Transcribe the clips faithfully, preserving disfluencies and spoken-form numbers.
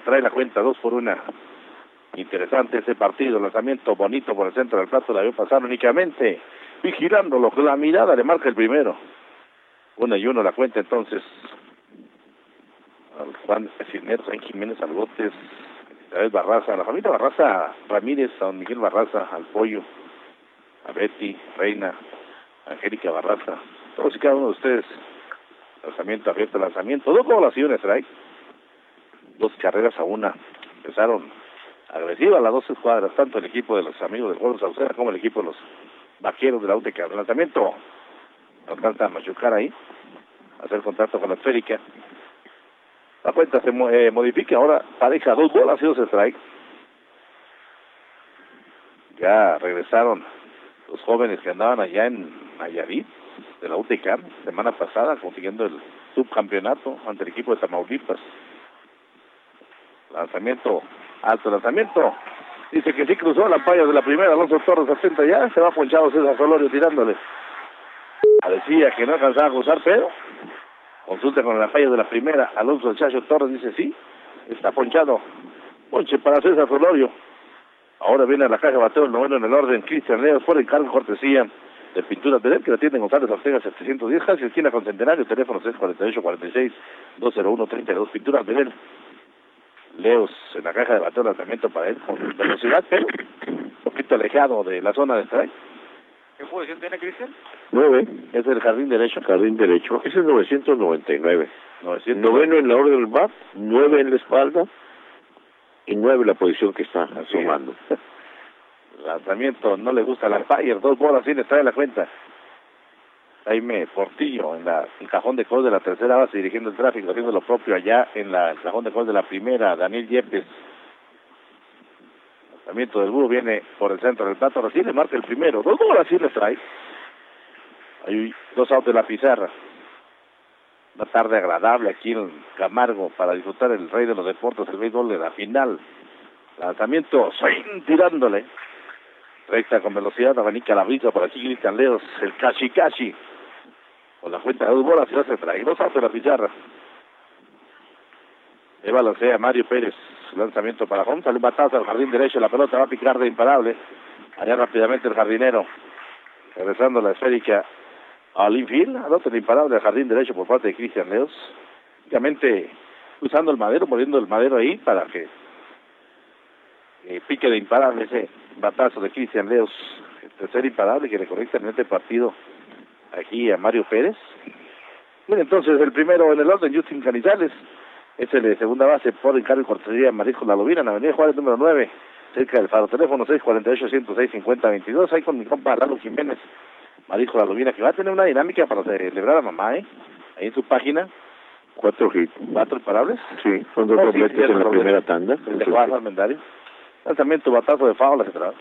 trae la cuenta dos por una. Interesante ese partido, lanzamiento bonito por el centro del plato, la vio pasar únicamente, vigilándolo, con la mirada le marca el primero. Una y uno la cuenta entonces. Al Juan Cisneros, Juan Jiménez, Algotes, Isabel Barraza, la familia Barraza Ramírez, a don Miguel Barraza, al Pollo, a Betty, Reina, Angélica Barraza, todos y cada uno de ustedes. Lanzamiento abierto, lanzamiento, dos poblaciones trae, dos carreras a una. Empezaron agresivas las dos escuadras, tanto el equipo de los amigos del Juego Sauceda como el equipo de los vaqueros de la U T C A. El lanzamiento alcanza a machucar ahí, hacer contacto con la esférica. La cuenta se eh, modifica, ahora pareja, dos bolas y dos strikes. Ya regresaron los jóvenes que andaban allá en Nayarit, de la U T C A, semana pasada, consiguiendo el subcampeonato ante el equipo de Tamaulipas. Lanzamiento, alto lanzamiento. Dice que sí cruzó la palla de la primera, Alonso Torres atenta ya, se va ponchado César Solorio tirándole. Parecía que no alcanzaba a cruzar, pero consulta con la falla de la primera, Alonso El Chacho Torres dice sí, está ponchado. Ponche para César Solorio. Ahora viene a la caja bateo el noveno en el orden, Cristian Leos, por encargo cortesía de Pinturas Belén, que la tienda en González Ortega setecientos diez, casi esquina con Centenario, teléfono seis cuatro ocho, cuatro seis, dos cero uno, tres dos, Pinturas Belén. Leos en la caja de bateo, lanzamiento para él con velocidad, pero un poquito alejado de la zona de strike. ¿Qué posición tiene Cristian? Nueve. Es el jardín derecho. Jardín derecho. Ese es novecientos noventa y nueve. novecientos. Noveno en la orden del B A T, nueve en la espalda y nueve la posición que está asomando. Lanzamiento, no le gusta la Empire, dos bolas sin trae la cuenta. Jaime Portillo en la el cajón de gol de la tercera base, dirigiendo el tráfico, haciendo lo propio allá en la el cajón de gol de la primera, Daniel Yepes. Lanzamiento del Búho viene por el centro del plato, recién le marca el primero, dos bolas sí le trae. Hay dos outs de la pizarra. Una tarde agradable aquí en Camargo para disfrutar el rey de los deportes, el béisbol de la final. Lanzamiento, swing, tirándole. Recta con velocidad, abanica la brisa por aquí, Cristian Leos, el Cachi Cachi. Con la cuenta de dos bolas y se trae. Dos outs de la pizarra. Le balancea Mario Pérez. Lanzamiento para home, sale un batazo al jardín derecho, la pelota va a picar de imparable. Allá rápidamente el jardinero. Regresando la esférica al infield, anota el imparable al jardín derecho por parte de Cristian Leos. Únicamente usando el madero, moliendo el madero ahí para que eh, pique de imparable ese batazo de Cristian Leos. El tercer imparable que le conecta en este partido aquí a Mario Pérez. Bueno, entonces el primero en el orden, Justin Canizales. Es el de segunda base por encargo y cortesía de Marisco La Lobina en Avenida Juárez número nueve, cerca del Faro. Teléfono seis cuatro ocho, ciento seis, cincuenta veintidós. Ahí con mi compa Lalo Jiménez, Marisco La Lobina, que va a tener una dinámica para celebrar a mamá, ¿eh? Ahí en su página. Cuatro hits. ¿Cuatro imparables? Sí, son dos dobletes en la primera tanda. El de Juan Armendario. Lanzamiento, batazo de foul atrás.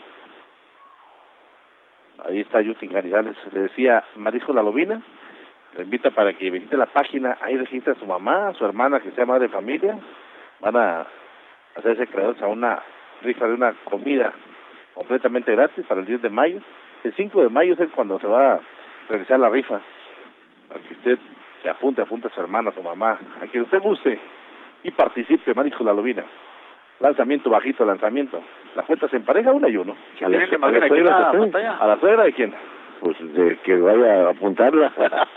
Ahí está Justin Canizales. Le decía Marisco La Lobina. Le invita para que visite la página, ahí registra a su mamá, a su hermana, que sea madre de familia. Van a hacerse creadores a una rifa de una comida completamente gratis para el diez de mayo. El cinco de mayo es cuando se va a realizar la rifa. Para que usted se apunte, apunte a su hermana, a su mamá, a quien usted guste y participe, Marisco La Lobina. Lanzamiento bajito, lanzamiento. Las cuentas en pareja, una y uno. ¿A la, a la, suegra, ¿a la, ¿A la suegra de quién? Pues de que vaya a apuntarla.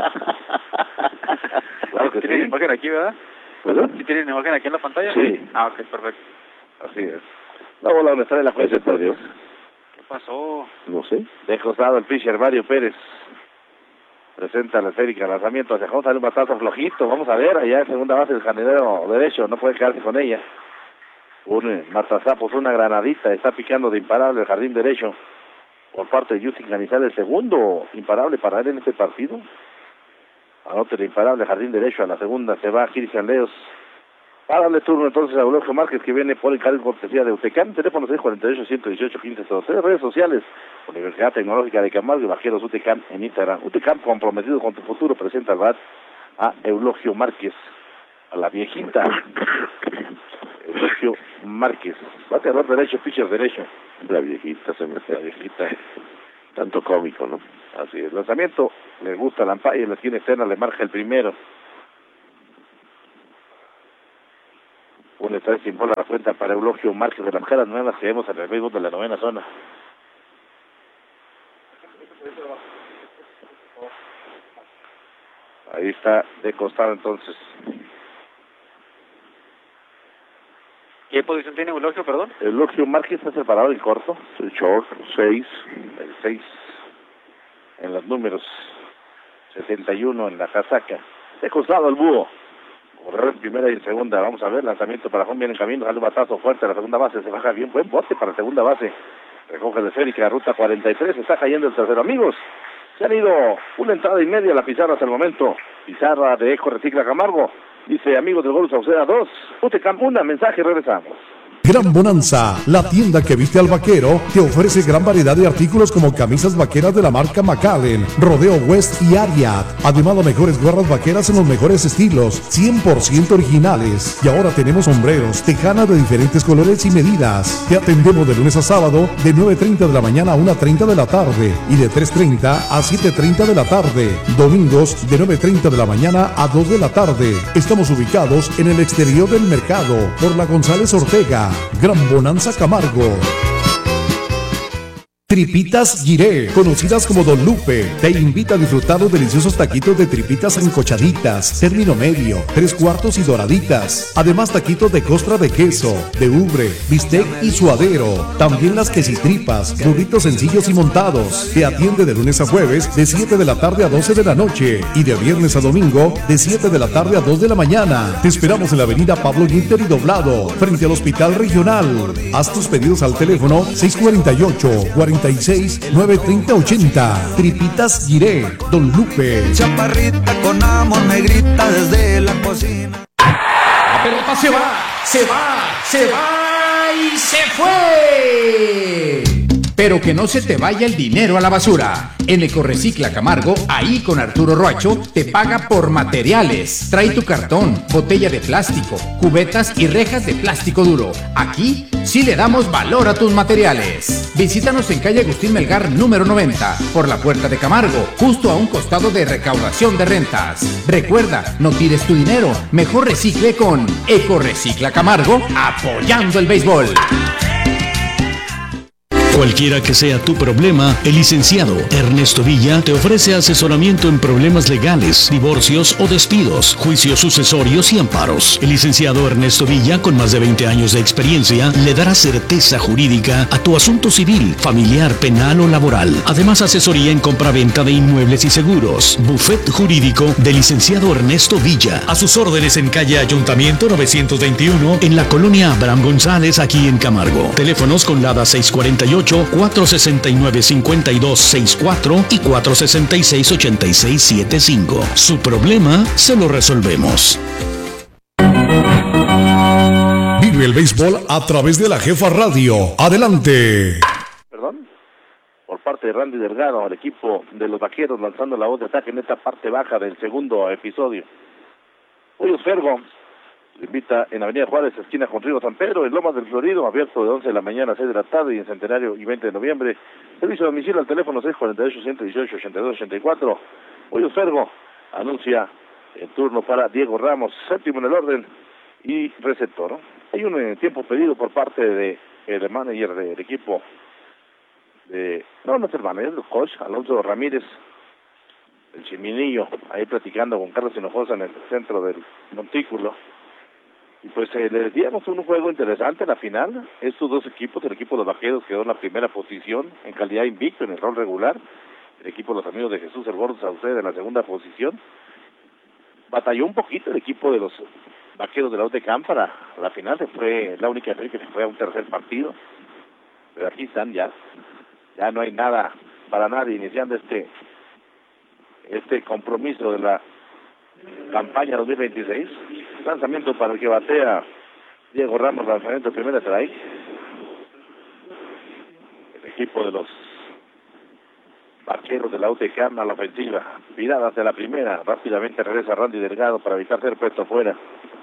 Claro que ¿Tienen sí. imagen aquí, verdad? ¿Verdad? ¿Sí tienen imagen aquí en la pantalla? Sí. Ah, ok, perfecto. Así es. La bola donde está de la cuenta, por Dios. ¿Qué pasó? No sé. De costado el pitcher Mario Pérez. Presenta la esférica, lanzamiento hacia home, sale un batazo flojito. Vamos a ver, allá en segunda base el jardinero derecho, no puede quedarse con ella. Un Martazapos, una granadita, está picando de imparable el jardín derecho. Por parte de Justin Canizales, el segundo imparable para él en este partido. Anote el imparable, jardín derecho, a la segunda se va Cristian Leos. Para darle turno entonces a Eulogio Márquez, que viene por el cargo cortesía de UTECAM. Teléfono seis cuatro ocho, ciento dieciocho, quince cero tres. Redes sociales, Universidad Tecnológica de Camargo y Vaqueros UTECAM en Instagram. UTECAM, comprometido con tu futuro, presenta al bat a Eulogio Márquez, a la viejita Eulogio Márquez. Bateador derecho, pitcher derecho. La viejita se me hace. La viejita. Tanto cómico, ¿no? Así es. Lanzamiento, le gusta la ampalla, en la esquina externa le marca el primero. Un Otra vez sin bola la cuenta para Eulogio Márquez de las Caras Nuevas, que vemos en el béisbol de la novena zona. Ahí está de costado entonces. ¿Qué posición tiene Eulogio, perdón? Eulogio Márquez está separado en corto, el short, seis, el seis en los números, setenta y uno en la casaca. De costado el búho. Correr en primera y en segunda, vamos a ver, lanzamiento para Juan, viene en camino, sale un batazo fuerte a la segunda base, se baja bien, buen bote para la segunda base, recoge de esférica, ruta cuarenta y tres, está cayendo el tercero, amigos, se han ido una entrada y media a la pizarra hasta el momento, pizarra de Eco Recicla Camargo, dice amigos del Gol Sauceda dos, Utecam una, mensaje, regresamos. Gran Bonanza, la tienda que viste al vaquero, te ofrece gran variedad de artículos como camisas vaqueras de la marca McAllen, Rodeo West y Ariat. Además, las mejores gorras vaqueras en los mejores estilos, cien por ciento originales. Y ahora tenemos sombreros, tejanas de diferentes colores y medidas. Te atendemos de lunes a sábado, de nueve treinta de la mañana a una treinta de la tarde y de tres treinta a siete treinta de la tarde. Domingos, de nueve treinta de la mañana a dos de la tarde. Estamos ubicados en el exterior del mercado, por la González Ortega. Gran Bonanza Camargo. Tripitas Giré, conocidas como Don Lupe, te invita a disfrutar los deliciosos taquitos de tripitas encochaditas, término medio, tres cuartos y doraditas. Además, taquitos de costra de queso, de ubre, bistec y suadero. También las quesitripas, burritos sencillos y montados. Te atiende de lunes a jueves, de siete de la tarde a doce de la noche. Y de viernes a domingo, de siete de la tarde a dos de la mañana. Te esperamos en la avenida Pablo Ginter y Doblado, frente al Hospital Regional. Haz tus pedidos al teléfono seis cuarenta y ocho, cuarenta y seis, nueve treinta, ochenta. Tripitas Giré, Don Lupe. Chaparrita con amor me grita desde la cocina. La pelota se va, se va, se va y se fue. Pero que no se te vaya el dinero a la basura. En Ecorecicla Camargo, ahí con Arturo Roacho, te paga por materiales. Trae tu cartón, botella de plástico, cubetas y rejas de plástico duro. Aquí sí le damos valor a tus materiales. Visítanos en calle Agustín Melgar número noventa, por la Puerta de Camargo, justo a un costado de recaudación de rentas. Recuerda, no tires tu dinero, mejor recicle con Ecorecicla Camargo, apoyando el béisbol. Cualquiera que sea tu problema, el licenciado Ernesto Villa te ofrece asesoramiento en problemas legales, divorcios o despidos, juicios sucesorios y amparos. El licenciado Ernesto Villa, con más de veinte años de experiencia, le dará certeza jurídica a tu asunto civil, familiar, penal o laboral. Además, asesoría en compra-venta de inmuebles y seguros. Buffet jurídico del licenciado Ernesto Villa. A sus órdenes en calle Ayuntamiento novecientos veintiuno, en la colonia Abraham González, aquí en Camargo. Teléfonos con LADA seis cuarenta y ocho, cuatro sesenta y nueve, cincuenta y dos sesenta y cuatro y cuatro sesenta y seis, ochenta y seis setenta y cinco. Su problema se lo resolvemos. Vive el béisbol a través de la Jefa Radio. Adelante. Perdón. Por parte de Randy Delgado, el equipo de los Vaqueros lanzando la voz de ataque en esta parte baja del segundo episodio. Hoy Fergo le invita en Avenida Juárez, esquina con Río San Pedro, en Lomas del Florido, abierto de once de la mañana a seis de la tarde, y en Centenario y veinte de noviembre. Servicio de domicilio al teléfono seis cuarenta y ocho, ciento dieciocho, ochenta y dos ochenta y cuatro. Hoy Fergo anuncia el turno para Diego Ramos, séptimo en el orden y receptor, ¿no? Hay un eh, tiempo pedido por parte de el manager del equipo de, no, no es el manager, es el coach, Alonso Ramírez, el Chiminillo, ahí platicando con Carlos Hinojosa en el centro del montículo. Y pues eh, le decíamos un juego interesante, la final, estos dos equipos, el equipo de los Vaqueros quedó en la primera posición en calidad invicto en el rol regular, el equipo de los Amigos de Jesús, el Gordo Sauceda, en la segunda posición. Batalló un poquito el equipo de los Vaqueros de la Utecam para la final, se fue la única vez que se fue a un tercer partido, pero aquí están ya, ya no hay nada para nadie iniciando este, este compromiso de la campaña dos mil veintiséis. Lanzamiento para el que batea Diego Ramos, lanzamiento de primera strike. El equipo de los Vaqueros de la Utecam a la ofensiva, virada hacia la primera, rápidamente regresa Randy Delgado para evitar ser puesto fuera.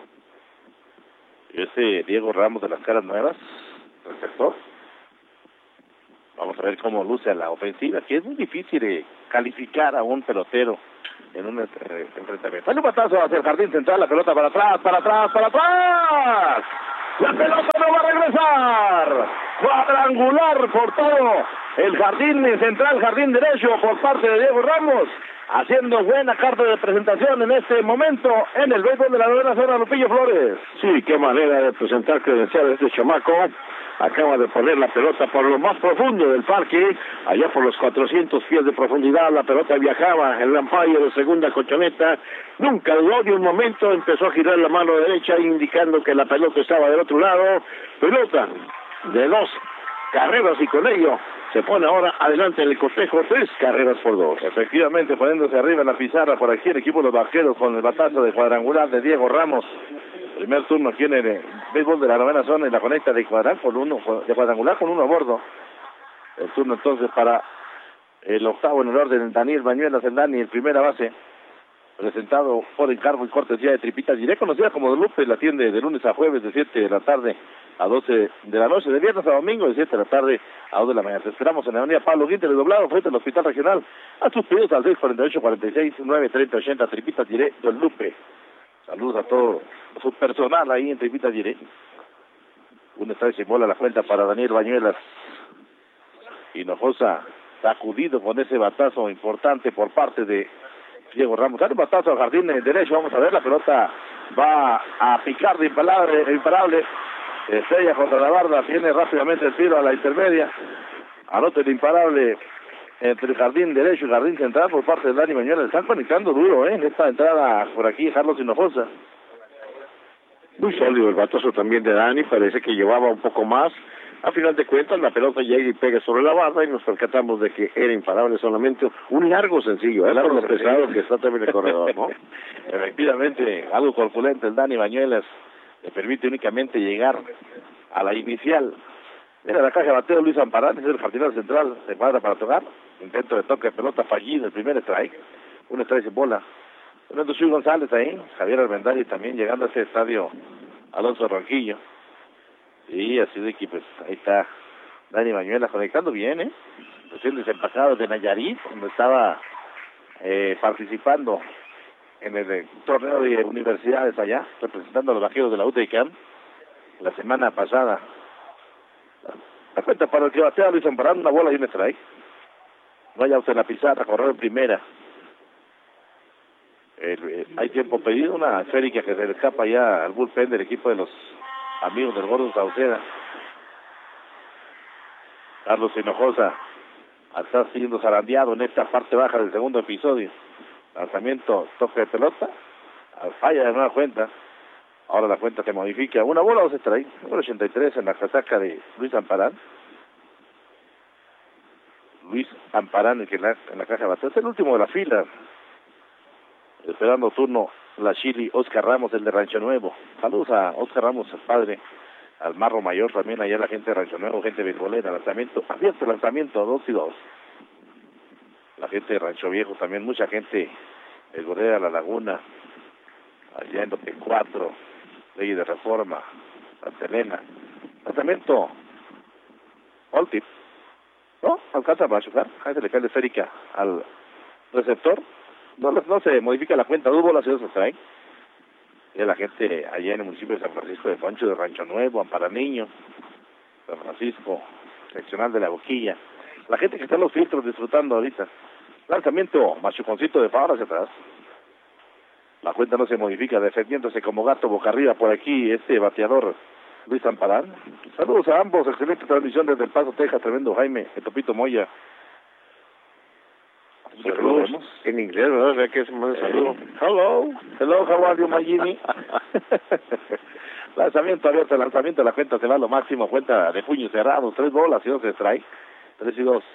Ese Diego Ramos de las Caras Nuevas, receptor. Vamos a ver cómo luce a la ofensiva, que es muy difícil de calificar a un pelotero en un eh, enfrentamiento. Sale un batazo hacia el jardín central, la pelota para atrás, para atrás, para atrás. La pelota no va a regresar. Cuadrangular por todo el jardín central, jardín derecho por parte de Diego Ramos, haciendo buena carta de presentación en este momento en el béisbol de la novena zona, Lupillo Flores. Sí, qué manera de presentar credenciales este chamaco. Acaba de poner la pelota por lo más profundo del parque, allá por los cuatrocientos pies de profundidad. La pelota viajaba en la ampalla de segunda colchoneta. Nunca dudó de un momento, empezó a girar la mano derecha indicando que la pelota estaba del otro lado. Pelota de dos carreras y con ello se pone ahora adelante en el cotejo, tres carreras por dos. Efectivamente, poniéndose arriba en la pizarra por aquí el equipo de los Vaqueros con el batazo de cuadrangular de Diego Ramos. Primer turno aquí en el béisbol de la novena zona y la conecta de cuadrangular con uno, de cuadrangular con uno a bordo. El turno entonces para el octavo en el orden, Daniel Bañuelas, el Dani, el primera base, presentado por encargo y cortesía de Tripita Direct, conocida como Don Lupe, la atiende de lunes a jueves de siete de la tarde a doce de la noche, de viernes a domingo de siete de la tarde a dos de la mañana. Te esperamos en la avenida Pablo Guinter, el doblado, frente al Hospital Regional. A tus pedidos al seis cuarenta y ocho, cuarenta y seis, nueve treinta, ochenta, Tripita Direct, Don Lupe. Saludos a todo su personal ahí en Tripita Direct. Una extraña sin bola la cuenta para Daniel Bañuelas. Hinojosa sacudido con ese batazo importante por parte de Diego Ramos. Dale un batazo al jardín derecho, vamos a ver, la pelota va a picar de imparable, imparable. Estrella contra la barda, tiene rápidamente el tiro a la intermedia. Anota el imparable entre el jardín derecho y el jardín central por parte de Dani Bañuelas. Están conectando duro, ¿eh? En esta entrada por aquí, Carlos Hinojosa. Muy sólido el batazo también de Dani, parece que llevaba un poco más. A final de cuentas, la pelota llega y pega sobre la barra y nos percatamos de que era imparable solamente un largo sencillo, ¿eh? Por lo pesado que está también el corredor, ¿no? Efectivamente, algo corpulento el Dani Bañuelas, le permite únicamente llegar a la inicial. Mira la caja de bateo Luis Amparán, es el jardinero central, se cuadra para tocar, intento de toque de pelota fallido, el primer strike, un strike sin bola. Fernando Chuy González ahí, Javier Armendáriz también llegando a ese estadio Alonso Ronquillo. Y así de que pues ahí está Dani Bañuelas conectando bien, ¿eh? Recién desempacado de Nayarit, donde estaba eh, participando en el eh, torneo de universidades allá, representando a los Vaqueros de la U T I C A M la semana pasada. La cuenta para el que batea Luis Amparán, una bola y un strike. Vaya usted en la pizarra, correr en primera. El, eh, hay tiempo pedido, una esférica que se le escapa ya al bullpen del equipo de los amigos del Gordo Sauceda. Carlos Hinojosa está siendo zarandeado en esta parte baja del segundo episodio. Lanzamiento, toque de pelota, falla de nueva cuenta. Ahora la cuenta se modifica. Una bola, dos strikes. Número ochenta y tres en la casaca de Luis Amparán. Luis Amparán, el que en la, en la caja de bateo. Es el último de la fila. Esperando turno la Chili Oscar Ramos, el de Rancho Nuevo. Saludos a Oscar Ramos, el padre, al Marro Mayor, también allá la gente de Rancho Nuevo, gente beisbolera, lanzamiento, abierto lanzamiento, dos y dos. La gente de Rancho Viejo también, mucha gente beisbolera, La Laguna, allá en Lote cuatro, Ley de Reforma, Santa Elena. Lanzamiento, all tip. No, alcanza para chocar, ahí se le cae la esférica al receptor. No, no se modifica la cuenta, dos bolas y dos strikes. Y la gente allá en el municipio de San Francisco de Poncho, de Rancho Nuevo, Amparaniño, San Francisco, seccional de La Boquilla. La gente que está en los filtros disfrutando ahorita. Lanzamiento, machuconcito de favor hacia atrás. La cuenta no se modifica, defendiéndose como gato boca arriba por aquí este bateador Luis Amparán. Saludos a ambos, excelente transmisión desde El Paso, Texas, tremendo Jaime, el Topito Moya. Saludos en inglés, ¿verdad? ¿Verdad que es un saludo? Hello, hello, how are you, my Jimmy? Lanzamiento abierto, lanzamiento, la cuenta se va a lo máximo, cuenta de puño cerrado, tres bolas y dos strike, tres y dos.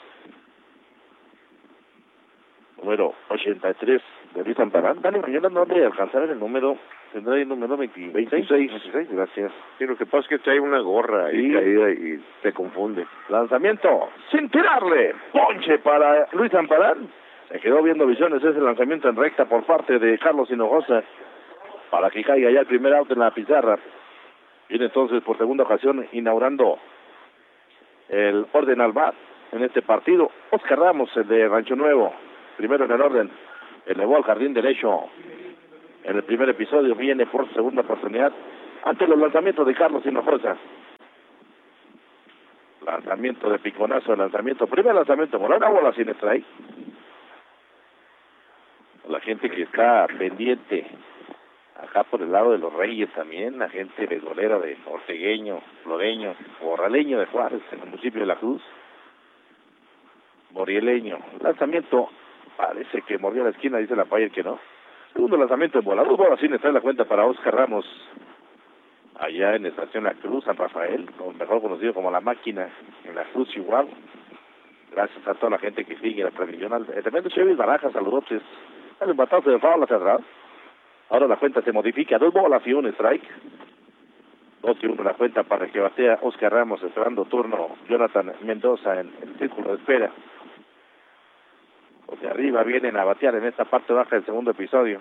Número ochenta y tres de Luis Amparán. Dani Bañuelas no le alcanzará el número, tendrá el número veintiséis. veintiséis, gracias. Sí, lo que pasa es que trae una gorra ahí caída y te confunde. Lanzamiento, sin tirarle, ponche para Luis Amparán. Se quedó viendo visiones ese lanzamiento en recta por parte de Carlos Hinojosa para que caiga ya el primer out en la pizarra. Viene entonces por segunda ocasión inaugurando el orden al bat en este partido. Oscar Ramos, el de Rancho Nuevo, primero en el orden, elevó al jardín derecho en el primer episodio, viene por segunda oportunidad ante los lanzamientos de Carlos Hinojosa. Lanzamiento de piconazo, lanzamiento, primer lanzamiento, por una bola sin strike. La gente que está pendiente, acá por el lado de los Reyes también, la gente beisbolera de Ortegueño, Floreño, Borraleño de Juárez, en el municipio de La Cruz. Morieleño, lanzamiento, parece que mordió la esquina, dice la Payer que no. Segundo lanzamiento en bola, dos bolas sin strike, la cuenta para Oscar Ramos. Allá en Estación La Cruz, San Rafael, mejor conocido como La Máquina, en La Cruz, igual. Gracias a toda la gente que sigue la transmisión. El tremendo Chevy Barajas, saludos. El batazo de foul hacia atrás. Ahora la cuenta se modifica, dos bolas y un strike. Dos y uno la cuenta para que batea Oscar Ramos, esperando turno Jonathan Mendoza en el círculo de espera. Los de arriba vienen a batear en esta parte baja del segundo episodio.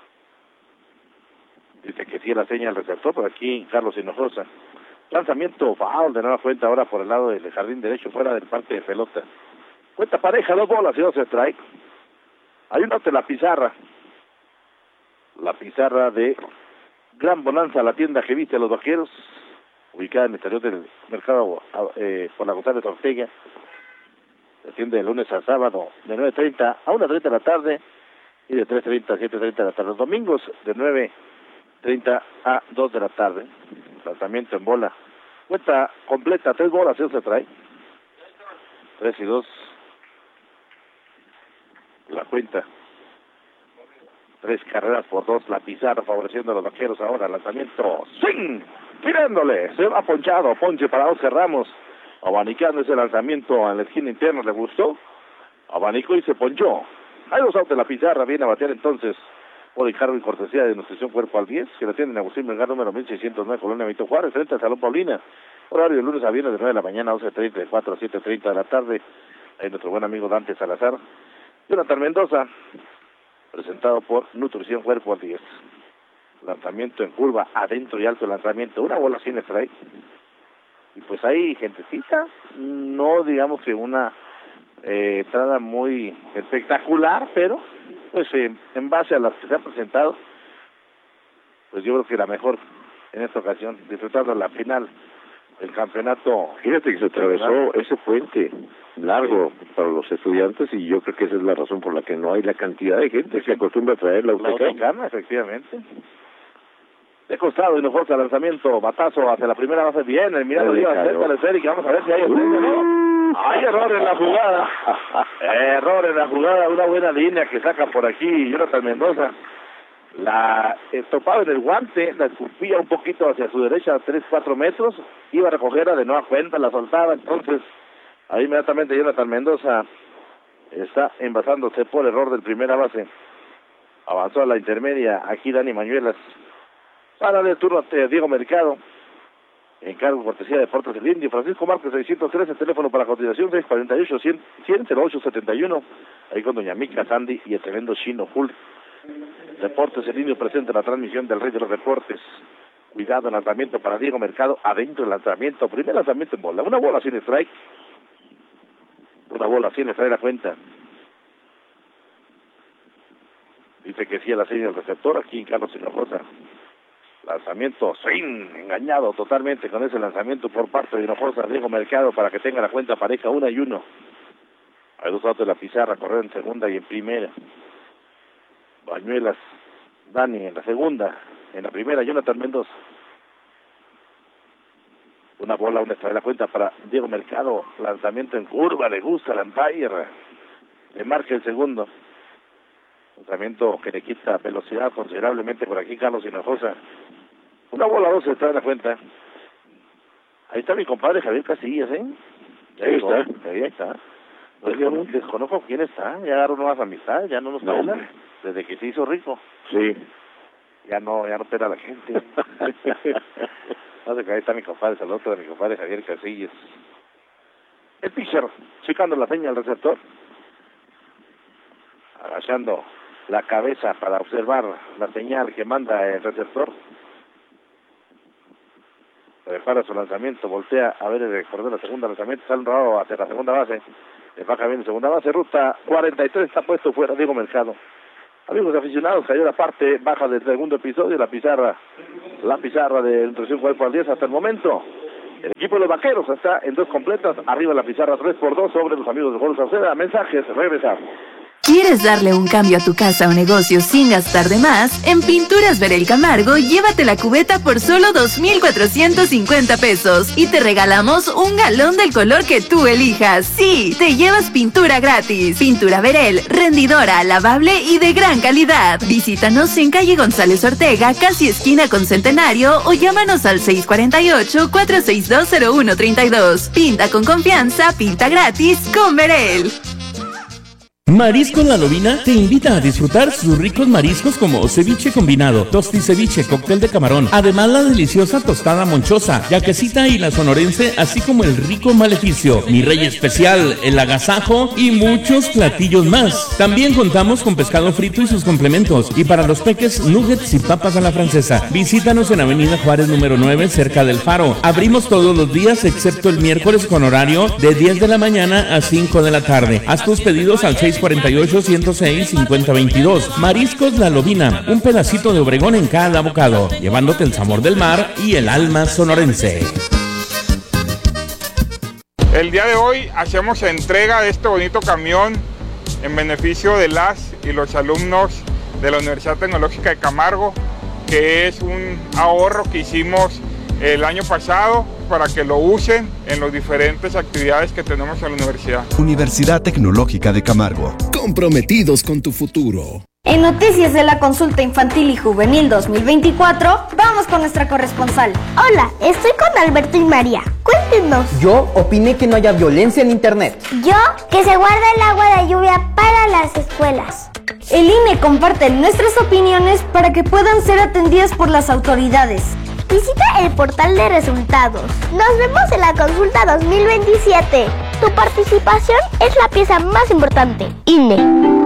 Dice que sí la seña el receptor, por aquí Carlos Hinojosa. Lanzamiento foul de nueva cuenta ahora por el lado del jardín derecho, fuera del parque de pelota. Cuenta pareja, dos bolas y dos strike. Hay un ante la pizarra. La pizarra de Gran Bonanza, la tienda que viste a los vaqueros, ubicada en el interior del mercado eh, por la González Ortega. Se atiende de lunes a sábado de nueve treinta a una treinta de la tarde y de tres treinta a siete treinta de la tarde. Los domingos de nueve treinta a dos de la tarde. Lanzamiento en bola. Cuenta completa, tres bolas, eso se trae. Tres y dos. La cuenta. Tres carreras por dos, la pizarra favoreciendo a los vaqueros ahora. Lanzamiento, ¡swing! Tirándole, se va ponchado, ponche para Oscar Ramos. Abanicando ese lanzamiento en la esquina interna, le gustó. Abanicó y se ponchó. Hay dos outs de la pizarra, viene a batear entonces por encargo y cortesía de Nutrición Cuerpo al diez, que la tienen en Agustín Melgar número mil seiscientos nueve, Colonia Benito Juárez, frente al Salón Paulina. Horario de lunes a viernes de nueve de la mañana a once treinta, de cuatro a siete treinta de la tarde. Ahí nuestro buen amigo Dante Salazar. Jonathan Mendoza, presentado por Nutrición Cuerpo al diez. Lanzamiento en curva, adentro y alto lanzamiento, una bola sin strike. Y pues ahí, gentecita, no digamos que una eh, entrada muy espectacular, pero pues eh, en base a las que se han presentado, pues yo creo que la mejor en esta ocasión, disfrutando la final del campeonato. Fíjate que se atravesó ese puente largo sí. para los estudiantes, y yo creo que esa es la razón por la que no hay la cantidad de gente que se acostumbra a traer la autocama, efectivamente. De costado, Hinojosa, lanzamiento, batazo hacia la primera base, bien, el mirado arriba, cerca de Félix, vamos a ver si hay uh, ¿no? Hay error en la jugada, error en la jugada, una buena línea que saca por aquí Jonathan Mendoza, la estopaba en el guante, la escupía un poquito hacia su derecha, tres, cuatro metros, iba a recogerla de nueva cuenta, la soltaba, entonces ahí inmediatamente Jonathan Mendoza está envasándose por error del primera base, avanzó a la intermedia, aquí Dani Mañuelas. Para el turno a Diego Mercado, encargo cortesía de Deportes del Indio, Francisco Márquez seiscientos trece, teléfono para cotización seis cuatro ocho, cien, cero ocho setenta y uno, ahí con doña Mica, Sandy y el tremendo Chino Full. Deportes del Indio presenta la transmisión del Rey de los Deportes. Cuidado, lanzamiento para Diego Mercado, adentro el lanzamiento, primer lanzamiento en bola, una bola sin strike, una bola sin strike la cuenta. Dice que sí a la seña del receptor, aquí en Carlos Hinojosa. Lanzamiento, swing, engañado totalmente con ese lanzamiento por parte de Hinojosa, Diego Mercado, para que tenga la cuenta pareja, una y uno. Hay dos autos de la pizarra, correr en segunda y en primera. Bañuelas, Dani en la segunda, en la primera, Jonathan Mendoza. Una bola, una extra de la cuenta para Diego Mercado, lanzamiento en curva, le gusta el umpire, le marca el segundo. Lanzamiento que le quita velocidad considerablemente por aquí Carlos Hinojosa. Una bola, dos está en la cuenta. Ahí está mi compadre Javier Casillas, ¿eh? Ahí está. Ahí está. Pues yo desconozco quién está, ya agarró nuevas amistades, ya no nos no, pela, desde que se hizo rico. Sí. Ya no, ya no pela a la gente. No sé que ahí está mi compadre, saludos de mi compadre Javier Casillas. El pitcher, checando la seña al receptor. Agachando la cabeza para observar la señal que manda el receptor. Prepara su lanzamiento, voltea a ver el corredor de la segunda lanzamiento, sale un raro hacia la segunda base, le baja bien la segunda base, ruta cuarenta y tres, está puesto fuera Diego Mercado. Amigos aficionados, cayó la parte baja del segundo episodio, la pizarra, la pizarra de nutrición cuerpo al diez hasta el momento. El equipo de los Vaqueros está en dos completas, arriba la pizarra tres por dos sobre los amigos de Gol Sauceda. Mensajes, regresamos. ¿Quieres darle un cambio a tu casa o negocio sin gastar de más? En Pinturas Verel Camargo, llévate la cubeta por solo dos mil cuatrocientos cincuenta pesos y te regalamos un galón del color que tú elijas. Sí, te llevas pintura gratis. Pintura Verel, rendidora, lavable y de gran calidad. Visítanos en calle González Ortega, casi esquina con Centenario, o llámanos al seis cuatro ocho, cuatro seis dos, cero uno tres dos. Pinta con confianza, pinta gratis con Verel. Mariscos La Lobina te invita a disfrutar sus ricos mariscos como ceviche combinado, tosti ceviche, cóctel de camarón, además la deliciosa tostada monchosa, yaquecita y la sonorense, así como el rico maleficio, mi rey especial, el agasajo y muchos platillos más. También contamos con pescado frito y sus complementos, y para los peques, nuggets y papas a la francesa. Visítanos en Avenida Juárez número nueve, cerca del Faro. Abrimos todos los días excepto el miércoles con horario de diez de la mañana a cinco de la tarde. Haz tus pedidos al seis cuatro ocho, ciento seis, cincuenta veintidós. Mariscos La Lobina, un pedacito de Obregón en cada bocado, llevándote el sabor del mar y el alma sonorense. El día de hoy hacemos entrega de este bonito camión en beneficio de las y los alumnos de la Universidad Tecnológica de Camargo, que es un ahorro que hicimos el año pasado para que lo usen en las diferentes actividades que tenemos en la universidad. Universidad Tecnológica de Camargo. Comprometidos con tu futuro. En Noticias de la Consulta Infantil y Juvenil dos mil veinticuatro, vamos con nuestra corresponsal. Hola, estoy con Alberto y María. Cuéntenos. Yo opiné que no haya violencia en internet. Yo, que se guarde el agua de lluvia para las escuelas. El I N E comparte nuestras opiniones para que puedan ser atendidas por las autoridades. Visita el portal de resultados. Nos vemos en la consulta dos mil veintisiete. Tu participación es la pieza más importante. I N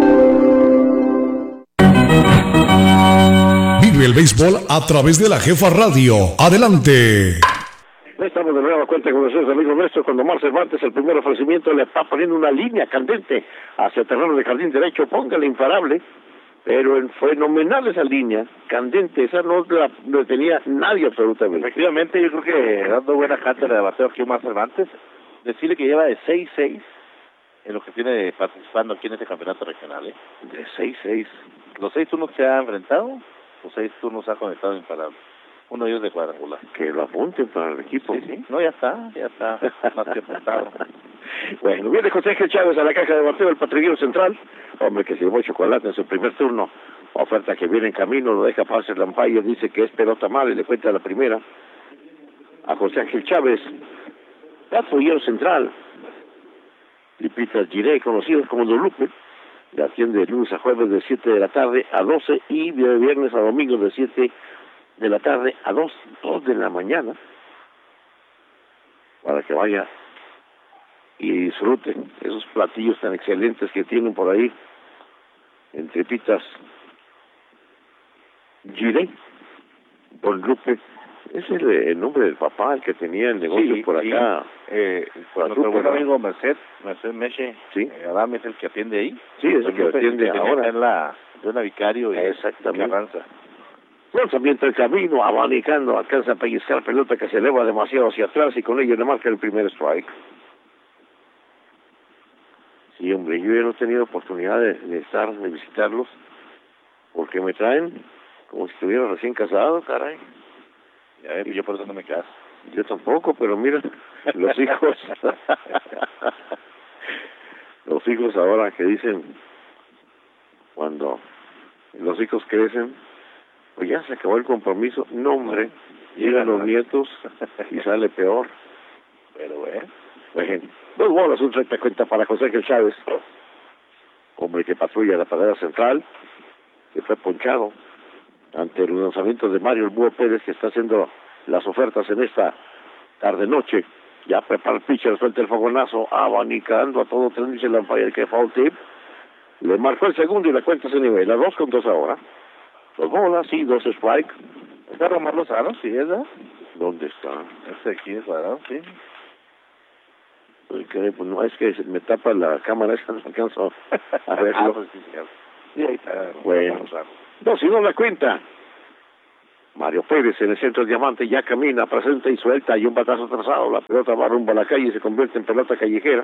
E. Vive el béisbol a través de la Jefa Radio. Adelante. Estamos de nuevo a cuenta con ustedes, amigos nuestros, cuando Omar Cervantes, el primer ofrecimiento, le está poniendo una línea candente hacia el terreno de jardín derecho. Póngale imparable. Pero fenomenal esa línea, candente, esa no la detenía nadie absolutamente. Efectivamente, yo creo que dando buena cátedra de bateo aquí Omar Cervantes, decirle que lleva de seis seis en lo que tiene participando aquí en este campeonato regional, ¿eh? De seis seis. Los seis turnos que ha enfrentado, los seis turnos ha conectado imparable. Uno de ellos de cuadrangular. Que lo apunten para el equipo. Sí, sí, no, ya está, ya está, más que apuntado. Bueno, viene José Ángel Chávez a la caja de bateo del patrullero central. Hombre, que sirvió chocolate en su primer turno. Oferta que viene en camino, lo deja pasar el umpire, dice que es pelota mala y le cuenta la primera a José Ángel Chávez. Patrullero central. Lipita Giré, conocidos como Don Lupe. Le atiende de lunes a jueves de siete de la tarde a doce y de viernes a domingo de siete de la tarde a dos, dos de la mañana, para que vaya y disfruten esos platillos tan excelentes que tienen por ahí en Tripitas Giré. Don Lupe, ese es el, el nombre del papá, el que tenía el negocio sí, por acá. Sí. Eh, por nuestro buen amigo Merced, Merced Meche, sí. eh, Adam es el que atiende ahí. Sí, es el que Lupe, atiende que ahora. En la Dona Vicario y Exactamente. Carranza. Lanzamiento el camino, abanicando, alcanza a pellizcar pelota que se eleva demasiado hacia atrás y con ello le marca el primer strike. Sí, hombre, yo ya no he tenido oportunidad de, de estar, de visitarlos, porque me traen como si estuviera recién casado, caray. Ya ves, yo por eso no me caso. Yo tampoco, pero mira, los hijos, los hijos ahora que dicen, cuando los hijos crecen, pues ya se acabó el compromiso. No, hombre, llegan los nietos y sale peor. Pero bueno. Bueno, dos bolas, un treinta cuenta para José Ángel Chávez. Hombre que patrulla la paredera central, que fue ponchado ante el lanzamiento de Mario El Búho Pérez, que está haciendo las ofertas en esta tarde-noche. Ya prepara el pitcher, suelta el fogonazo, abanicando a todo tren, dice el umpire que foul tip. Le marcó el segundo y la cuenta se nivela. Dos con dos ahora. Dos bolas, sí, dos strike. ¿Está Román Lozano? Sí, ¿verdad? ¿Dónde está? Este aquí es cuadrado, sí. Pues, pues no, es que me tapa la cámara, esa no alcanzo a verlo. Ah, pues sí, Sí, ahí está. Bueno, no, si no la cuenta. Mario Pérez en el centro del diamante ya camina, presenta y suelta, y un batazo atrasado, la pelota va rumbo a la calle y se convierte en pelota callejera.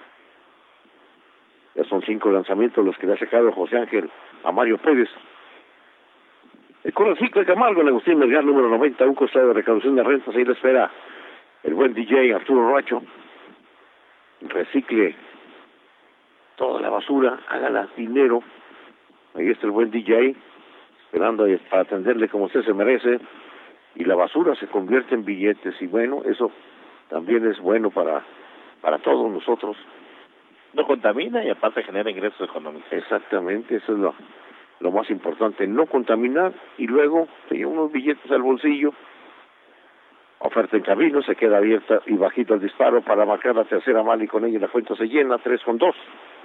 Ya son cinco lanzamientos los que le ha sacado José Ángel a Mario Pérez. El Correciclo de Camargo, en Agustín Melgar, número noventa, un costado de recaudación de rentas, ahí le espera el buen D J Arturo Racho. Recicle toda la basura, hágala dinero. Ahí está el buen D J, esperando para atenderle como usted se merece, y la basura se convierte en billetes, y bueno, eso también es bueno para, para todos nosotros. No contamina y aparte genera ingresos económicos. Exactamente, eso es lo, lo más importante, no contaminar, y luego se lleva unos billetes al bolsillo. Oferta en camino, se queda abierta y bajito el disparo para marcar la tercera mala, y con ella la cuenta se llena, tres con dos.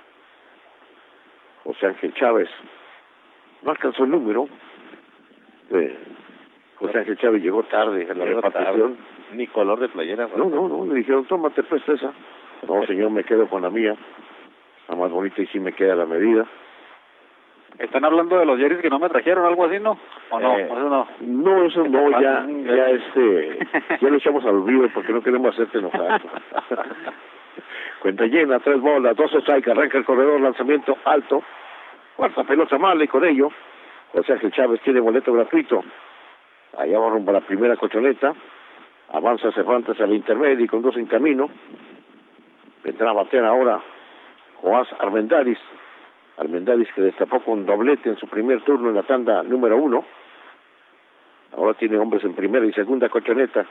José Ángel Chávez no alcanzó el número. Eh, José Ángel Chávez llegó tarde a la repartición. Ni color de playera. No, no, no, le dijeron, tómate pues esa. No, señor, me quedo con la mía. La más bonita y sí me queda la medida. ¿Están hablando de los jerseys que no me trajeron, algo así, no? ¿O no? Eh, ¿O eso no? No, eso no, ya, ya este, ya lo echamos al olvido porque no queremos hacerte enojar. Cuenta llena, tres bolas, dos strike, arranca el corredor, lanzamiento alto. Cuarta pelota mala y con ello José Ángel Chávez tiene boleto gratuito. Allá va rumbo a la primera colchoneta. Avanza Cervantes al intermedio y con dos en camino. Vendrá a bater ahora Joás Armendáriz. Armendáriz que destapó con doblete en su primer turno en la tanda número uno. Ahora tiene hombres en primera y segunda colchoneta.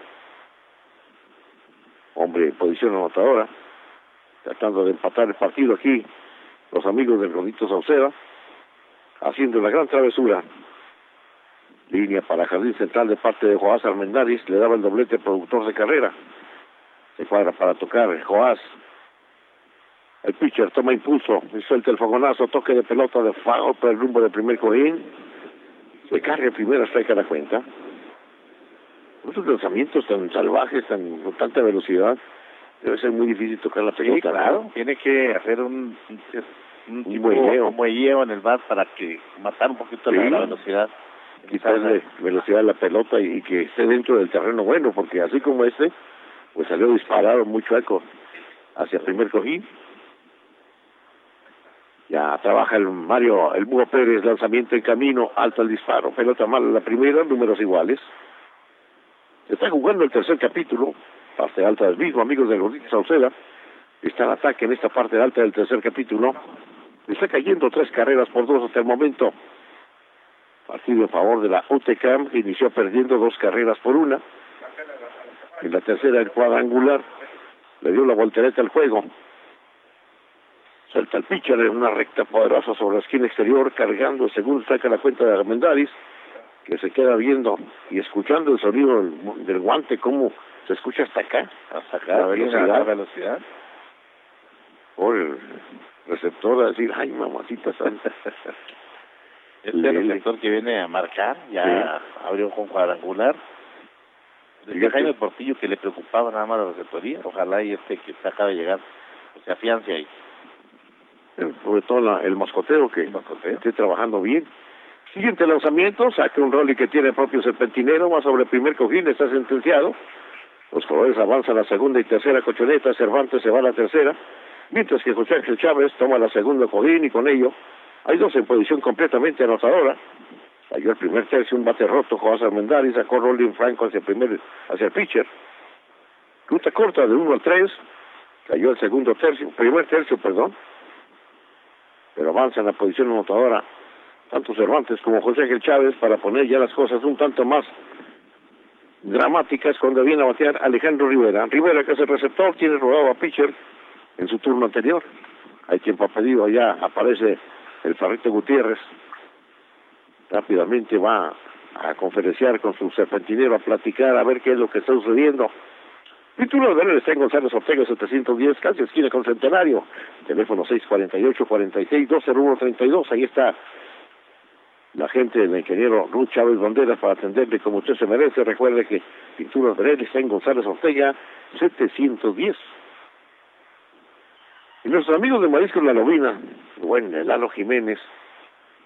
Hombre en posición anotadora. Tratando de empatar el partido aquí los amigos del Rodito Sauceda, haciendo la gran travesura. Línea para Jardín Central de parte de Joás Armendáriz, le daba el doblete productor de carrera. Se cuadra para tocar Joás. El pitcher toma impulso y suelta el fogonazo, toque de pelota de foul por el rumbo del primer cojín. Se carga el primer strike a la cuenta. Esos lanzamientos tan salvajes, tan con tanta velocidad, debe ser muy difícil tocar la pelota. Sí, claro, ¿no? Tiene que hacer un, un, un, un muelleo. un muelleo en el bat para que matar un poquito sí. la, la velocidad. Quitarle velocidad a la pelota y, y que esté dentro del terreno bueno, porque así como este, pues salió disparado muy chueco hacia el primer cojín. Ya trabaja el Mario, el Búho Pérez, lanzamiento en camino, alto el disparo, pelota mala la primera, números iguales. Se está jugando el tercer capítulo, parte alta del mismo, amigos del Gordito Sauceda. Está el ataque en esta parte alta del tercer capítulo. Está cayendo tres carreras por dos hasta el momento. Partido a favor de la U T C A M, que inició perdiendo dos carreras por una. En la tercera, el cuadrangular le dio la voltereta al juego. Salta el pitcher en una recta poderosa sobre la esquina exterior, cargando el segundo, saca la cuenta de Armendáriz, que se queda viendo y escuchando el sonido del, del guante, cómo se escucha hasta acá, hasta acá, la velocidad, la velocidad. Por el receptor a decir, ay, mamacita santa. Este es el receptor que viene a marcar, ya sí. Abrió con cuadrangular. Decía Jaime Portillo que le preocupaba nada más la receptoría, ojalá y este que acaba de llegar pues, se afiance ahí. Sobre todo la, el moscoteo que moscoteo. esté trabajando bien. Siguiente lanzamiento, saca un rolly que tiene el propio serpentinero, va sobre el primer cojín, está sentenciado. Los colores avanzan a la segunda y tercera colchoneta, Cervantes se va a la tercera, mientras que José Ángel Chávez toma la segunda cojín y con ello hay dos en posición completamente anotadora. Cayó el primer tercio, un bate roto, Joás Armendáriz sacó rolling franco hacia el primer, hacia el pitcher. Ruta corta de uno al tres, cayó el segundo tercio, primer tercio, perdón. Pero avanza en la posición anotadora tanto Cervantes como José Ángel Chávez para poner ya las cosas un tanto más dramáticas cuando viene a batear Alejandro Rivera. Rivera, que es el receptor, tiene robado a pitcher en su turno anterior. Hay tiempo pedido, allá aparece el Farrito Gutiérrez. Rápidamente va a conferenciar con su serpentinero, a platicar, a ver qué es lo que está sucediendo. Título de él está en González Ortega setecientos diez, casi esquina con Centenario. Teléfono seis cuatro ocho, cuatro seis, dos cero uno tres dos. Ahí está la gente del ingeniero Ruth Chávez Banderas para atenderle como usted se merece. Recuerde que Pinturas de él está en González Ortega setecientos diez. Y nuestros amigos de Mariscos La Lobina, bueno, Lalo Jiménez,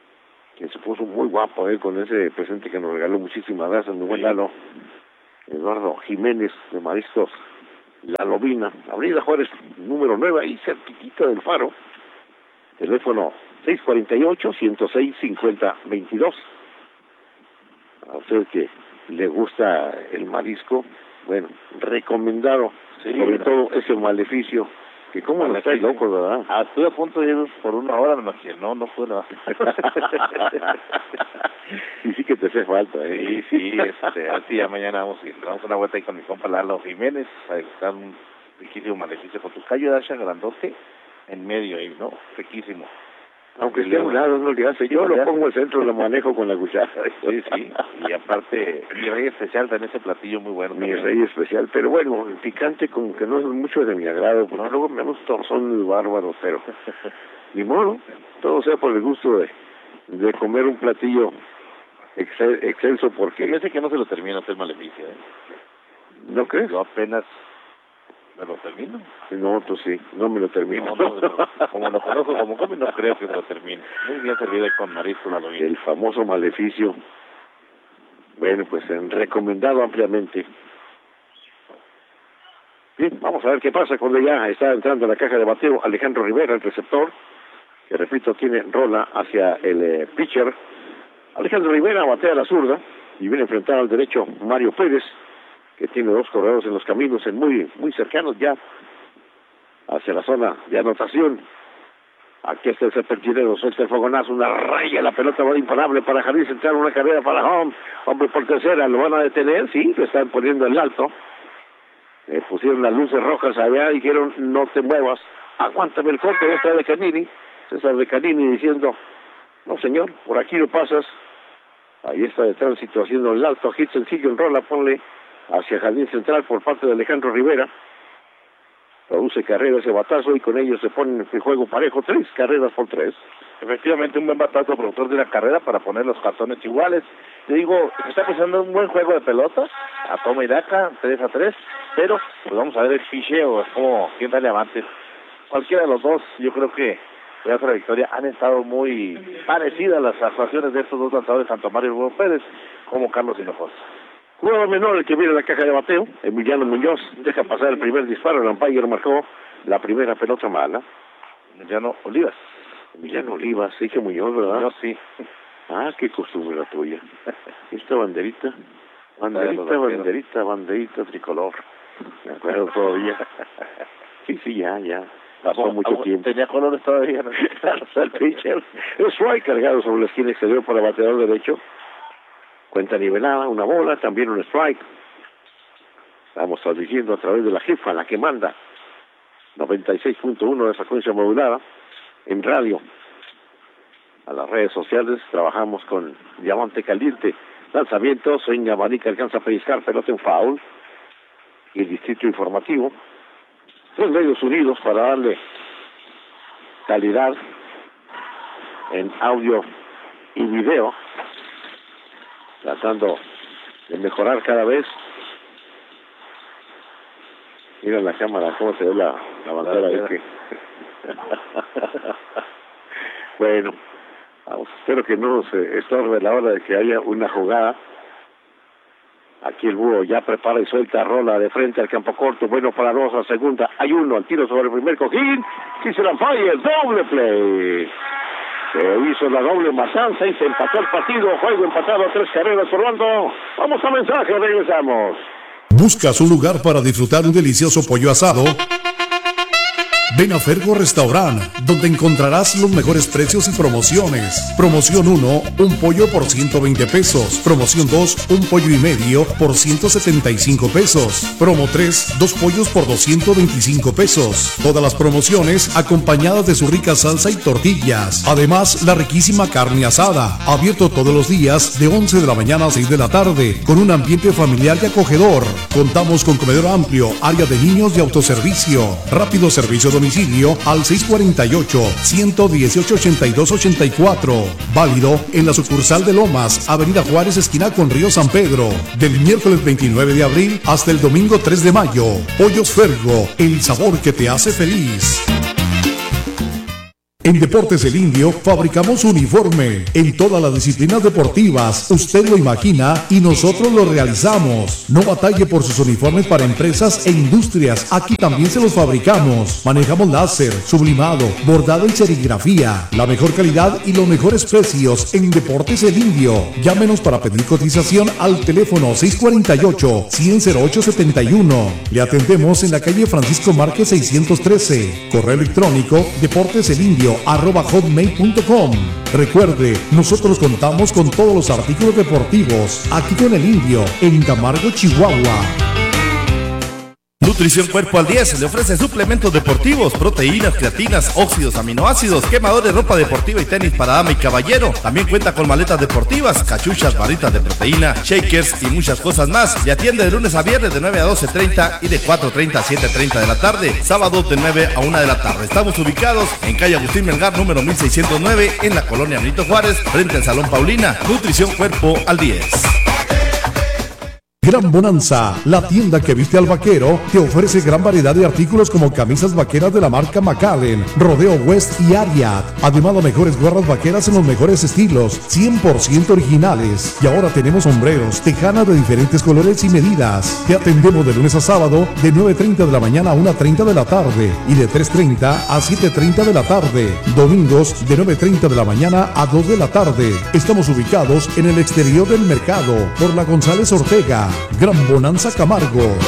que se puso muy guapo eh, con ese presente que nos regaló. Muchísimas gracias, mi buen Lalo. Eduardo Jiménez de Mariscos La Lobina, Avenida Juárez, número nueve, ahí cerquita del Faro. Teléfono seis cuatro ocho, uno cero seis, cinco cero dos dos. A usted que le gusta el marisco, bueno, recomendado, sí, sobre todo ese maleficio, que como no está loco, ¿verdad? Ah, estuve a punto de ir por una hora, me imaginé, no, no fue nada. Y sí que te hace falta, ¿eh? Sí, sí, este, así ya mañana vamos a ir, vamos a una vuelta ahí con mi compa Lalo Jiménez, para buscar un riquísimo maleficio con tu callo de hacha grandote en medio ahí, ¿no? Riquísimo. Aunque esté a un lado, no le hace. Yo lo pongo al centro, lo manejo con la cuchara. Sí, sí. Y aparte, mi rey especial en ese platillo muy bueno. Mi rey especial, pero bueno, el picante como que no es mucho de mi agrado. Pues, luego me gusta, son muy bárbaros, pero ni modo. Todo sea por el gusto de, de comer un platillo excel, excelso, porque... Me dice que no se lo termina el maleficio, ¿eh? ¿No crees? Yo apenas... ¿Me lo termino? No, tú sí, no me lo termino. No, no, no, como lo conozco como come, no creo que se lo termine. Muy bien servido con marisco la lobina. El famoso maleficio. Bueno, pues en recomendado ampliamente. Bien, vamos a ver qué pasa cuando ya está entrando a la caja de bateo Alejandro Rivera, el receptor, que repito, tiene rola hacia el eh, pitcher. Alejandro Rivera batea a la zurda y viene a enfrentar al derecho Mario Pérez, que tiene dos corredores en los caminos, en muy muy cercanos ya hacia la zona de anotación. Aquí está el serpentinero, suelta el fogonazo, una raya, la pelota va imparable para Jardín Central, una carrera para home, hombre por tercera, lo van a detener, sí, lo están poniendo en el alto. Le pusieron las luces rojas allá, dijeron, no te muevas, aguántame el corte, esta de Canini, César de Canini diciendo, no señor, por aquí no pasas. Ahí está de tránsito haciendo el alto, hit sencillo en rola, ponle hacia Jardín Central por parte de Alejandro Rivera. Produce carrera ese batazo y con ellos se ponen en juego parejo, tres carreras por tres. Efectivamente, un buen batazo productor de una carrera para poner los cartones iguales. Te digo, se está pensando un buen juego de pelotas, a toma y daca, tres a tres, pero pues vamos a ver el ficheo, es como quién da avantes. Cualquiera de los dos, yo creo que voy a hacer la victoria. Han estado muy parecidas las actuaciones de estos dos lanzadores, tanto Mario Hugo Pérez como Carlos Hinojosa. Jugador menor el que viene a la caja de bateo, Emiliano Muñoz, deja pasar el primer disparo, el umpire marcó la primera pelota mala. Emiliano Olivas. Emiliano Olivas, sí que Muñoz, ¿verdad? Yo sí. Ah, qué costumbre la tuya. Esta banderita, banderita, banderita, banderita tricolor. Me acuerdo todavía. Sí, sí, ya, ya. Pasó mucho tiempo. Tenía colores todavía. ¿No? El pitcher. El strike cargado sobre la esquina exterior para el bateador derecho. Cuenta nivelada, una bola, también un strike. Estamos transmitiendo a través de la jefa, la que manda. noventa y seis punto uno de frecuencia modulada. En radio. A las redes sociales trabajamos con Diamante Caliente. Lanzamiento, swing abanica, alcanza a pellizcar, pelota en foul. Y el distrito informativo. Tres medios unidos para darle calidad en audio y video, tratando de mejorar cada vez. Mira la cámara, cómo se ve la, la bandera de que... Bueno, vamos, espero que no nos eh, estorbe la hora de que haya una jugada. Aquí el búho ya prepara y suelta, rola de frente al campo corto, bueno para dos, a segunda, hay uno, al tiro sobre el primer cojín, Cicero Fire, doble play. Se hizo la doble matanza y se empató el partido, juego empatado, tres carreras por bando. Vamos a mensaje, regresamos. ¿Buscas un lugar para disfrutar un delicioso pollo asado? Ven a Fergo Restaurant, donde encontrarás los mejores precios y promociones. Promoción uno, un pollo por ciento veinte pesos. Promoción dos, un pollo y medio por ciento setenta y cinco pesos. Promo tres, dos pollos por doscientos veinticinco pesos. Todas las promociones acompañadas de su rica salsa y tortillas. Además, la riquísima carne asada. Abierto todos los días de once de la mañana a seis de la tarde, con un ambiente familiar y acogedor. Contamos con comedor amplio, área de niños y autoservicio. Rápido servicio domicilio al seis cuatro ocho, uno uno ocho, ocho dos ocho cuatro. Válido en la sucursal de Lomas, Avenida Juárez, esquina con Río San Pedro. Del miércoles veintinueve de abril hasta el domingo tres de mayo. Pollos Fergo, el sabor que te hace feliz. En Deportes El Indio fabricamos uniforme en todas las disciplinas deportivas. Usted lo imagina y nosotros lo realizamos. No batalle por sus uniformes para empresas e industrias. Aquí también se los fabricamos. Manejamos láser, sublimado, bordado y serigrafía. La mejor calidad y los mejores precios en Deportes El Indio. Llámenos para pedir cotización al teléfono seis cuatro ocho, cien, cero ocho siete uno. Le atendemos en la calle Francisco Márquez seiscientos trece. Correo electrónico deporteselindio arroba hotmail punto com. Recuerde, nosotros contamos con todos los artículos deportivos aquí con El Indio en Camargo, Chihuahua. Nutrición Cuerpo al diez le ofrece suplementos deportivos, proteínas, creatinas, óxidos, aminoácidos, quemadores, ropa deportiva y tenis para dama y caballero. También cuenta con maletas deportivas, cachuchas, barritas de proteína, shakers y muchas cosas más. Le atiende de lunes a viernes de nueve a doce treinta y de cuatro treinta a siete treinta de la tarde. Sábados de nueve a una de la tarde. Estamos ubicados en calle Agustín Melgar, número mil seiscientos nueve, en la colonia Benito Juárez, frente al Salón Paulina. Nutrición Cuerpo al diez. Gran Bonanza, la tienda que viste al vaquero, te ofrece gran variedad de artículos como camisas vaqueras de la marca McAllen, Rodeo West y Ariat. Además, las mejores gorras vaqueras en los mejores estilos, cien por ciento originales. Y ahora tenemos sombreros, tejanas de diferentes colores y medidas. Te atendemos de lunes a sábado de nueve treinta de la mañana a una treinta de la tarde y de tres treinta a siete treinta de la tarde. Domingos de nueve treinta de la mañana a dos de la tarde. Estamos ubicados en el exterior del mercado por la González Ortega. Gran Bonanza Camargo.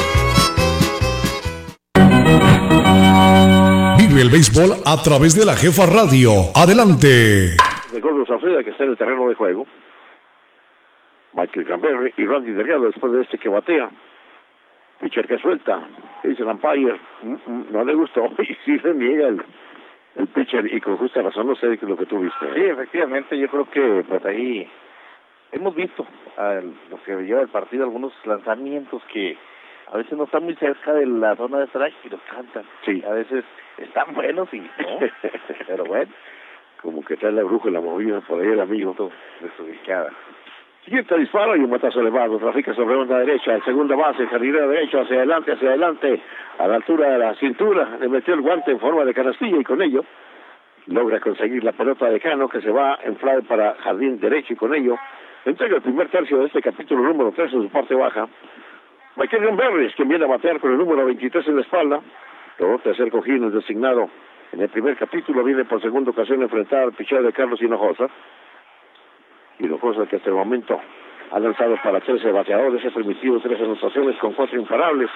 Vive el béisbol a través de la Jefa Radio. Adelante. De Gordo Sauceda, que está en el terreno de juego. Michael Granberry y Randy Delgado después de este que batea. Pitcher que suelta. Dice el umpire, no le gustó. Y sí se niega el, el pitcher. Y con justa razón, no sé de qué es lo que tú viste. Sí, efectivamente, yo creo que pues ahí hemos visto a lo que lleva el partido algunos lanzamientos que a veces no están muy cerca de la zona de strike y los cantan. Sí. A veces están buenos y no, pero bueno. Como que trae la bruja y la movida por ahí el amigo. Desubicada. Siguiente disparo y un matazo elevado. Trafica sobre onda derecha. En segunda base, jardinero derecho, hacia adelante, hacia adelante. A la altura de la cintura. Le metió el guante en forma de canastilla y con ello logra conseguir la pelota de Cano que se va en fly para jardín derecho y con ello entrega el primer tercio de este capítulo número tres en su parte baja. Michael Granberry, quien viene a batear con el número veintitrés en la espalda. Todo tercer cojín es designado en el primer capítulo. Viene por segunda ocasión a enfrentar al picheo de Carlos Hinojosa. Hinojosa que hasta el momento ha lanzado para trece bateadores, ha permitido tres anotaciones con cuatro imparables.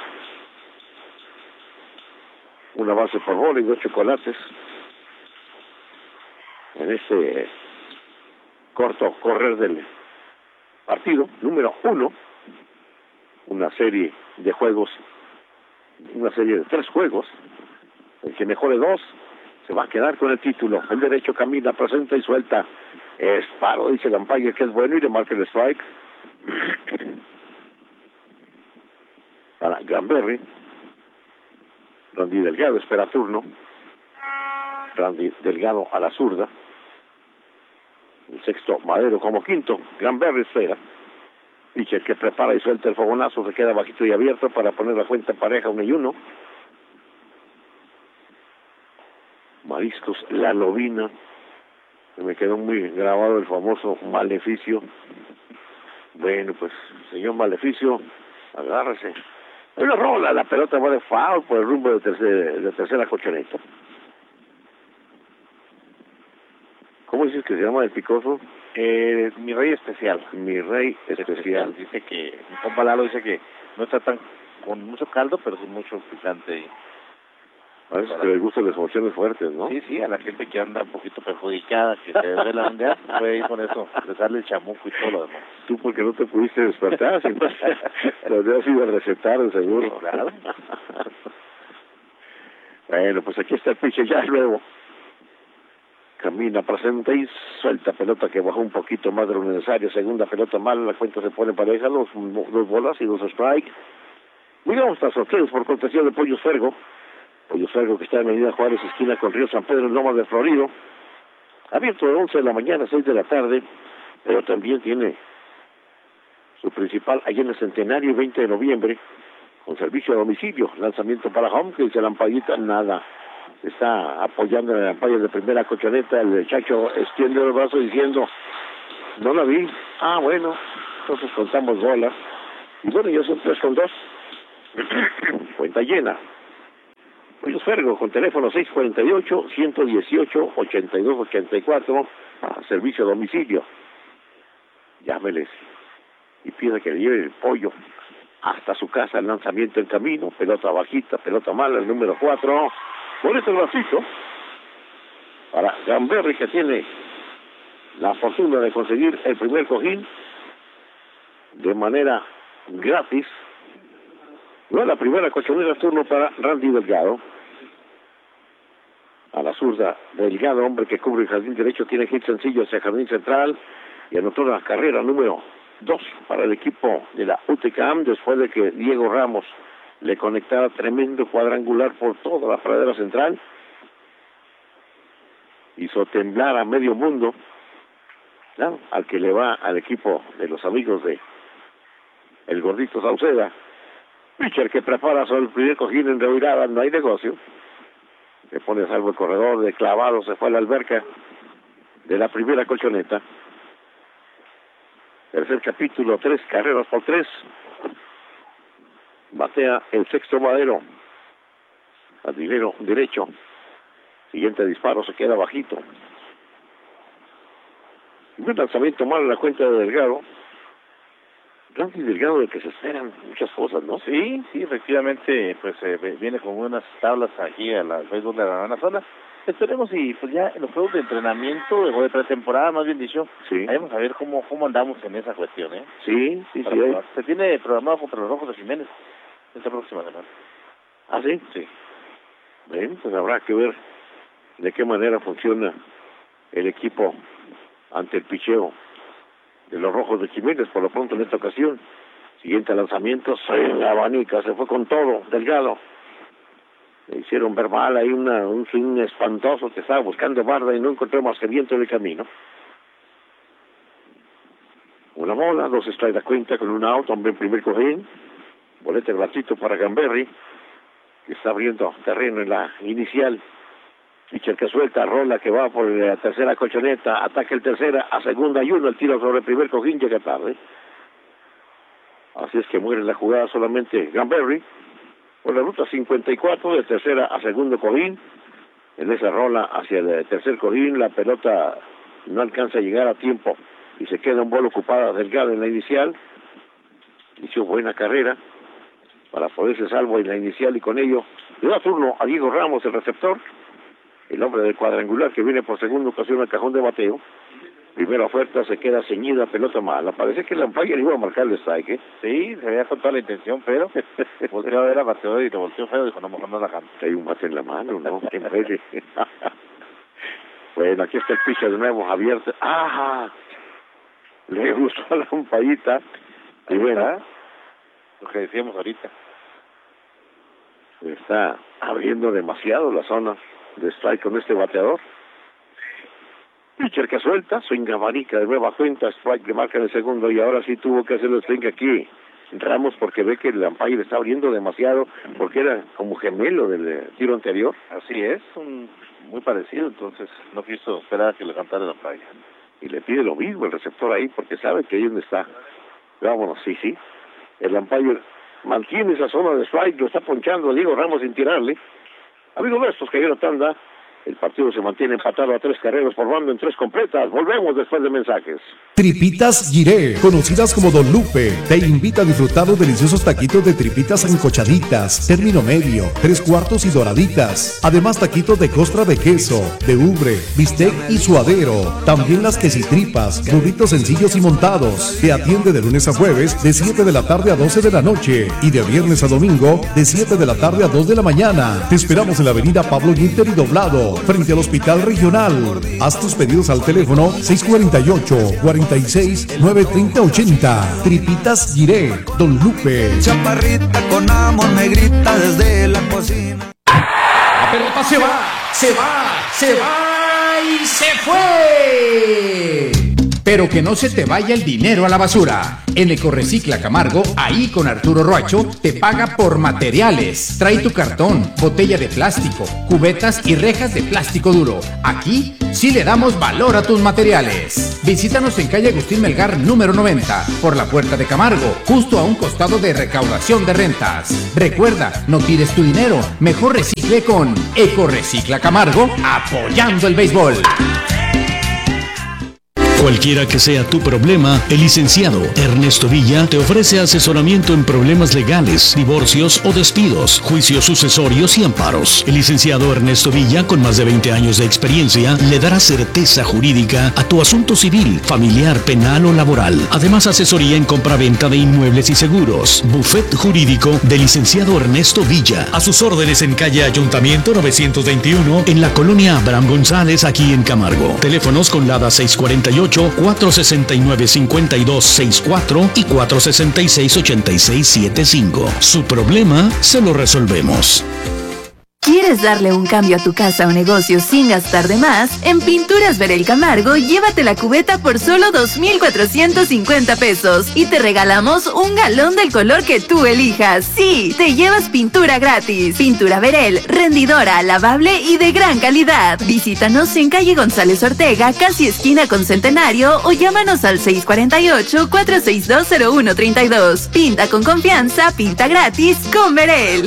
Una base por bola y dos chocolates. En este corto correr del partido número uno, una serie de juegos, una serie de tres juegos, el que mejore dos se va a quedar con el título. El derecho camina, presenta y suelta, es paro, dice el umpire que es bueno y le marca el strike para Granberry. Randy Delgado espera turno. Randy Delgado a la zurda. El sexto, Madero como quinto. Granberry espera. Pitcher que prepara y suelta el fogonazo, se queda bajito y abierto para poner la cuenta pareja uno y uno. Mariscos La Lobina. Me quedó muy grabado el famoso Maleficio. Bueno, pues, señor Maleficio, agárrese. Hay una rola, la pelota va de foul por el rumbo de, tercer, de tercera colchoneta. ¿Cómo dices que se llama el picoso? Eh, mi rey especial. Mi rey especial. Dice que, mi compa Lalo dice que no está tan con mucho caldo, pero sin mucho picante. A veces que les gustan las emociones fuertes, ¿no? Sí, sí, a la gente que anda un poquito perjudicada, que se ve la mundial, puede ir con eso, le sale el chamuco y todo lo demás. Tú porque no te pudiste despertar, si no, lo habías ido a recetar, de seguro. Sí, claro. Bueno, pues aquí está el pitcher ya luego. Camina, presenta y suelta pelota que bajó un poquito más de lo necesario. Segunda pelota mala, la cuenta se pone pareja, dos, dos bolas y dos strike. Miramos hasta sorteos por contención de Pollos Fergo. Pollos Fergo que está en Avenida Juárez, esquina con Río San Pedro, en Lomas de Florido. Abierto de once de la mañana a seis de la tarde, pero también tiene su principal allá en el Centenario, veinte de noviembre, con servicio a domicilio. Lanzamiento para home, que dice la ampallita, nada. está apoyando en el apoyo de primera colchoneta. El Chacho extiende el brazo diciendo, no la vi. Ah, bueno, entonces contamos bolas. Y bueno, ya son tres con dos. Cuenta llena. Pollos Fergo con teléfono seis cuarenta y ocho, ciento dieciocho, ochenta y dos ochenta y cuatro, a servicio a domicilio. Llámeles y pida que le lleven el pollo hasta su casa. El lanzamiento en camino, pelota bajita, pelota mala, el número cuatro. Por este bracito para Gamberri, que tiene la fortuna de conseguir el primer cojín de manera gratis. No, la primera colchonera, turno para Randy Delgado. A la zurda, Delgado, hombre que cubre el jardín derecho, tiene hit sencillo hacia el jardín central y anotó la carrera número dos para el equipo de la U T C A M, después de que Diego Ramos le conectara tremendo cuadrangular por toda la pradera central. Hizo temblar a medio mundo, ¿no?, al que le va al equipo de los amigos de el gordito Sauceda. Pitcher que prepara sobre el primer cojín en revirada, no hay negocio. Le pone a salvo el corredor de clavado, se fue a la alberca de la primera colchoneta. Tercer capítulo, tres carreras por tres. Batea el sexto Madero. Jardinero derecho. Siguiente disparo, se queda bajito. Un lanzamiento malo en la cuenta de Delgado. Randy Delgado, de que se esperan muchas cosas, ¿no? Sí, sí, efectivamente, pues eh, viene con unas tablas aquí a la béisbol de la Habana Sola. Esperemos y pues ya en los juegos de entrenamiento, o de pretemporada, más bien dicho, sí, vamos a ver cómo cómo andamos en esa cuestión, ¿eh? Sí, sí, Para sí. probar. Se tiene programado contra los Rojos de Jiménez esta próxima semana. ¿Ah, sí? Sí. Bien, pues habrá que ver de qué manera funciona el equipo ante el picheo de los Rojos de Jiménez, por lo pronto en esta ocasión. Siguiente lanzamiento, se la abanica, se fue con todo, Delgado. Le hicieron ver mal, hay una, un swing espantoso que estaba buscando barda y no encontró más que viento en el camino. Una bola, dos strikes a cuenta con un out, hombre en primer cojín. Bolete ratito para Gamberri, que está abriendo terreno en la inicial. Pitcher que suelta, rola que va por la tercera colchoneta, ataca el tercera, a segunda y uno, el tiro sobre el primer cojín llega tarde. Así es que muere la jugada solamente Gamberri. Por la ruta cincuenta y cuatro, de tercera a segundo cojín. En esa rola hacia el tercer cojín, la pelota no alcanza a llegar a tiempo y se queda un bola ocupada Delgado en la inicial. Hizo buena carrera para poderse salvo en la inicial y con ello le da turno a Diego Ramos, el receptor, el hombre del cuadrangular que viene por segunda ocasión al cajón de bateo. Primera oferta, se queda ceñida, pelota mala. Parece que el umpire iba a marcar el strike, ¿eh? Sí, se veía con toda la intención, pero volteó a ver a bateador y lo volteó feo, dijo, no, mejor no la canta. Hay un bate en la mano, ¿no? ¿Qué parece? Bueno, aquí está el pitcher de nuevo, abierto. ¡Ah! Le gustó la umpallita. Y bueno, lo que decíamos ahorita. Está abriendo demasiado la zona de strike con este bateador. Pitcher que suelta, swing abanica de nueva cuenta, strike le marca en el segundo y ahora sí tuvo que hacer el swing aquí Ramos porque ve que el umpire está abriendo demasiado porque era como gemelo del tiro anterior. Así es, un, muy parecido, entonces no quiso esperar a que le cantara el umpire. Y le pide lo mismo el receptor ahí porque sabe que ahí donde está. Vámonos, sí, sí. El umpire mantiene esa zona de strike, lo está ponchando a Diego Ramos sin tirarle. Amigos nuestros que vieron tanda, el partido se mantiene empatado a tres carreras por bando en tres completas. Volvemos después de mensajes. Tripitas Giré, conocidas como Don Lupe, te invita a disfrutar los deliciosos taquitos de tripitas encochaditas, término medio, tres cuartos y doraditas. Además taquitos de costra de queso, de ubre, bistec y suadero. También las quesitripas, burritos sencillos y montados. Te atiende de lunes a jueves de siete de la tarde a doce de la noche y de viernes a domingo de siete de la tarde a dos de la mañana. Te esperamos en la avenida Pablo Guinter y Doblado, frente al Hospital Regional. Haz tus pedidos al teléfono seis cuarenta y ocho, cuarenta y seis, nueve treinta, ochenta. Tripitas Giré, Don Lupe. Chaparrita con amor me grita desde la cocina. La pelota se va, se va, se va y se fue. pero que no se te vaya el dinero a la basura. En Ecorecicla Camargo, ahí con Arturo Roacho, te paga por materiales. Trae tu cartón, botella de plástico, cubetas y rejas de plástico duro. Aquí sí le damos valor a tus materiales. Visítanos en calle Agustín Melgar número noventa, por la Puerta de Camargo, justo a un costado de recaudación de rentas. Recuerda, no tires tu dinero, mejor recicle con Ecorecicla Camargo, apoyando el béisbol. Cualquiera que sea tu problema, el licenciado Ernesto Villa te ofrece asesoramiento en problemas legales, divorcios o despidos, juicios sucesorios y amparos. El licenciado Ernesto Villa, con más de veinte años de experiencia, le dará certeza jurídica a tu asunto civil, familiar, penal o laboral. Además, asesoría en compraventa de inmuebles y seguros. Buffet jurídico del licenciado Ernesto Villa. A sus órdenes en calle Ayuntamiento novecientos veintiuno, en la colonia Abraham González, aquí en Camargo. Teléfonos con LADA seis cuarenta y ocho, cuatro sesenta y nueve, cincuenta y dos sesenta y cuatro y cuatro sesenta y seis, ochenta y seis setenta y cinco. Su problema se lo resolvemos. ¿Quieres darle un cambio a tu casa o negocio sin gastar de más? En Pinturas Verel Camargo, llévate la cubeta por solo dos mil cuatrocientos cincuenta pesos y te regalamos un galón del color que tú elijas. Sí, te llevas pintura gratis. Pintura Verel, rendidora, lavable y de gran calidad. Visítanos en calle González Ortega, casi esquina con Centenario, o llámanos al seis cuarenta y ocho, cuatrocientos sesenta y dos, cero uno treinta y dos. Pinta con confianza, pinta gratis con Verel.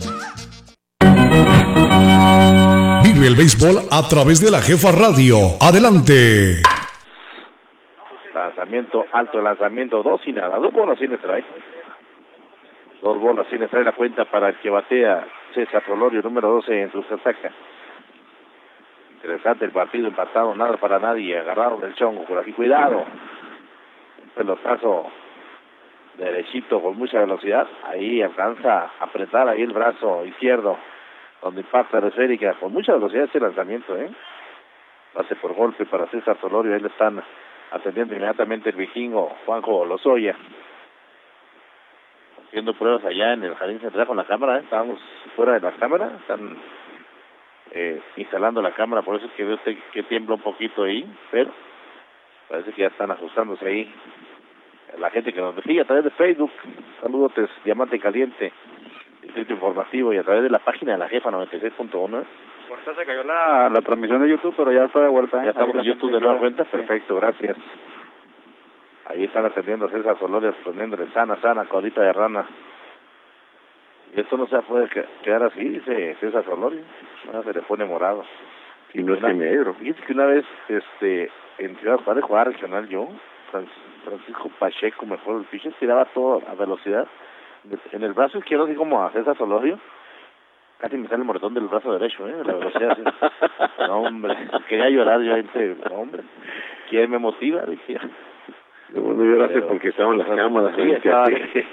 Vive el béisbol a través de la Jefa Radio. Adelante. Lanzamiento alto, lanzamiento dos y nada. Dos bolas sin trae. Dos bolas sin trae la cuenta para el que batea César Solorio, número doce en su casaca. Interesante el partido, empatado, nada para nadie. Agarraron del chongo por aquí. Cuidado. Un pelotazo derechito con mucha velocidad. Ahí alcanza a apretar ahí el brazo izquierdo, donde impacta la esférica con mucha velocidad este lanzamiento, ¿eh? Pase por golpe para César Solorio, ahí le están atendiendo inmediatamente el vikingo Juanjo Lozoya. Haciendo pruebas allá en el jardín central con la cámara, ¿eh? Estábamos fuera de la cámara, están eh, instalando la cámara, por eso es que veo usted que tiembla un poquito ahí, pero parece que ya están ajustándose ahí. La gente que nos sigue a través de Facebook, saludos, Diamante Caliente, Distrito Informativo, y a través de la página de la Jefa noventa y seis punto uno. Ahorita se cayó la, la transmisión de YouTube, pero ya está de vuelta. Ya estamos en YouTube de nueva cuenta, perfecto, gracias. Ahí están atendiendo a César Solorio, respondiéndole sana, sana, colita de rana. Y esto no se puede quedar así, dice César Solorio. Ahora se le pone morado. Y no es que negro. Fíjate que una vez, este, en Ciudad Juárez jugaba regional yo, Francisco Pacheco, mejor el pitcher, tiraba todo a velocidad. En el brazo izquierdo, así como a César Solorio, casi me sale el moretón del brazo derecho, ¿eh? La velocidad, así. No, hombre, quería llorar yo, gente, no, hombre. ¿Quién me motiva? Decía. No, no lloraste Pero, porque estaban las cámaras. Sí, estaba...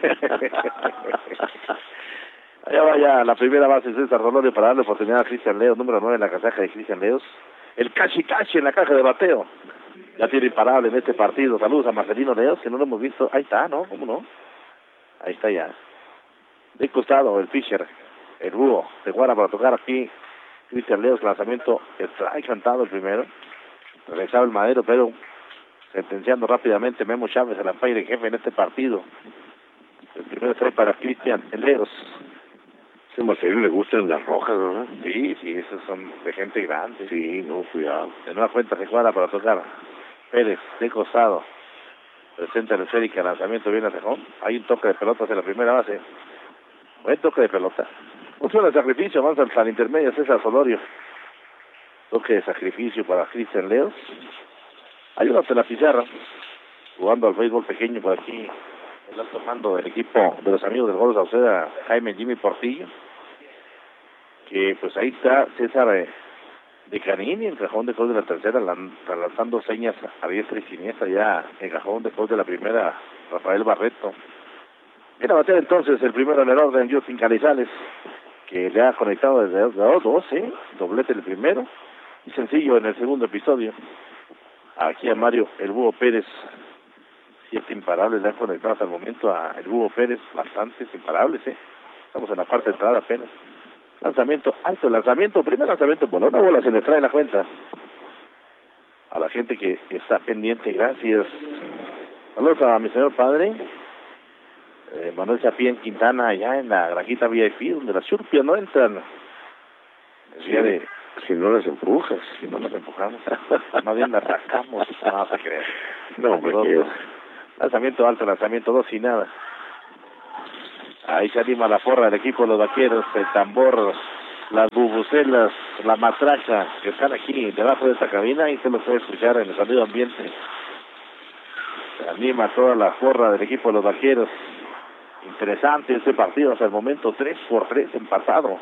Allá vaya la primera base César Solorio para darle oportunidad a Cristian Leos, número nueve en la casaca de Cristian Leos. El cachi cachi en la caja de bateo. Ya tiene imparable en este partido. Saludos a Marcelino Leos, que no lo hemos visto. Ahí está, ¿no? ¿Cómo no? Ahí está ya. De costado, el pitcher, el búho, se guarda para tocar aquí. Cristian Leos, lanzamiento, está cantado el primero. Regresaba el madero, pero sentenciando rápidamente Memo Chávez, el umpire en jefe en este partido. El primero trae para Cristian Leos. A Marcelino le gustan las rojas, ¿verdad? Sí, sí, esos son de gente grande. Sí, no, cuidado. De nueva cuenta se guarda para tocar. Pérez, de costado. Presenta el esférica, lanzamiento viene a cejón. Hay un toque de pelota hacia la primera base. Buen toque de pelota. Opción de sacrificio, avanza al plan intermedio César Solorio. Toque de sacrificio para Cristian Leos. Hay uno de la pizarra, jugando al béisbol pequeño por aquí. El alto mando del equipo de los amigos del Gol Sauceda, Jaime Jimmy Portillo. Que pues ahí está César eh, de Canini, el cajón después de la tercera, lanzando señas a diestra y siniestra ya en cajón después de la primera, Rafael Barreto. Viene a bater entonces el primero en el orden, Justin Canizales, que le ha conectado desde dos dos, ¿eh? Doblete el primero, y sencillo en el segundo episodio. Aquí a Mario El Búho Pérez, siete imparables le han conectado hasta el momento a El Búho Pérez, bastantes imparables, ¿eh? Estamos en la parte de entrada apenas. Lanzamiento alto, lanzamiento, primer lanzamiento, bueno, una bola se le trae la cuenta. a la gente que está pendiente, gracias. Saludos a mi señor padre, eh, Manuel Chapín Quintana, allá en la granjita V I P, donde las churpias no entran. Sí, de, si no las empujas. Si no las empujamos, más bien las sacamos, no se crea. No, porque... Lanzamiento alto, lanzamiento dos y nada. Ahí se anima la porra del equipo de los vaqueros, el tambor, las bubucelas, la matraca que están aquí debajo de esta cabina y se lo puede escuchar en el sonido ambiente. Se anima toda la porra del equipo de los vaqueros. Interesante este partido hasta el momento, tres por tres empatado.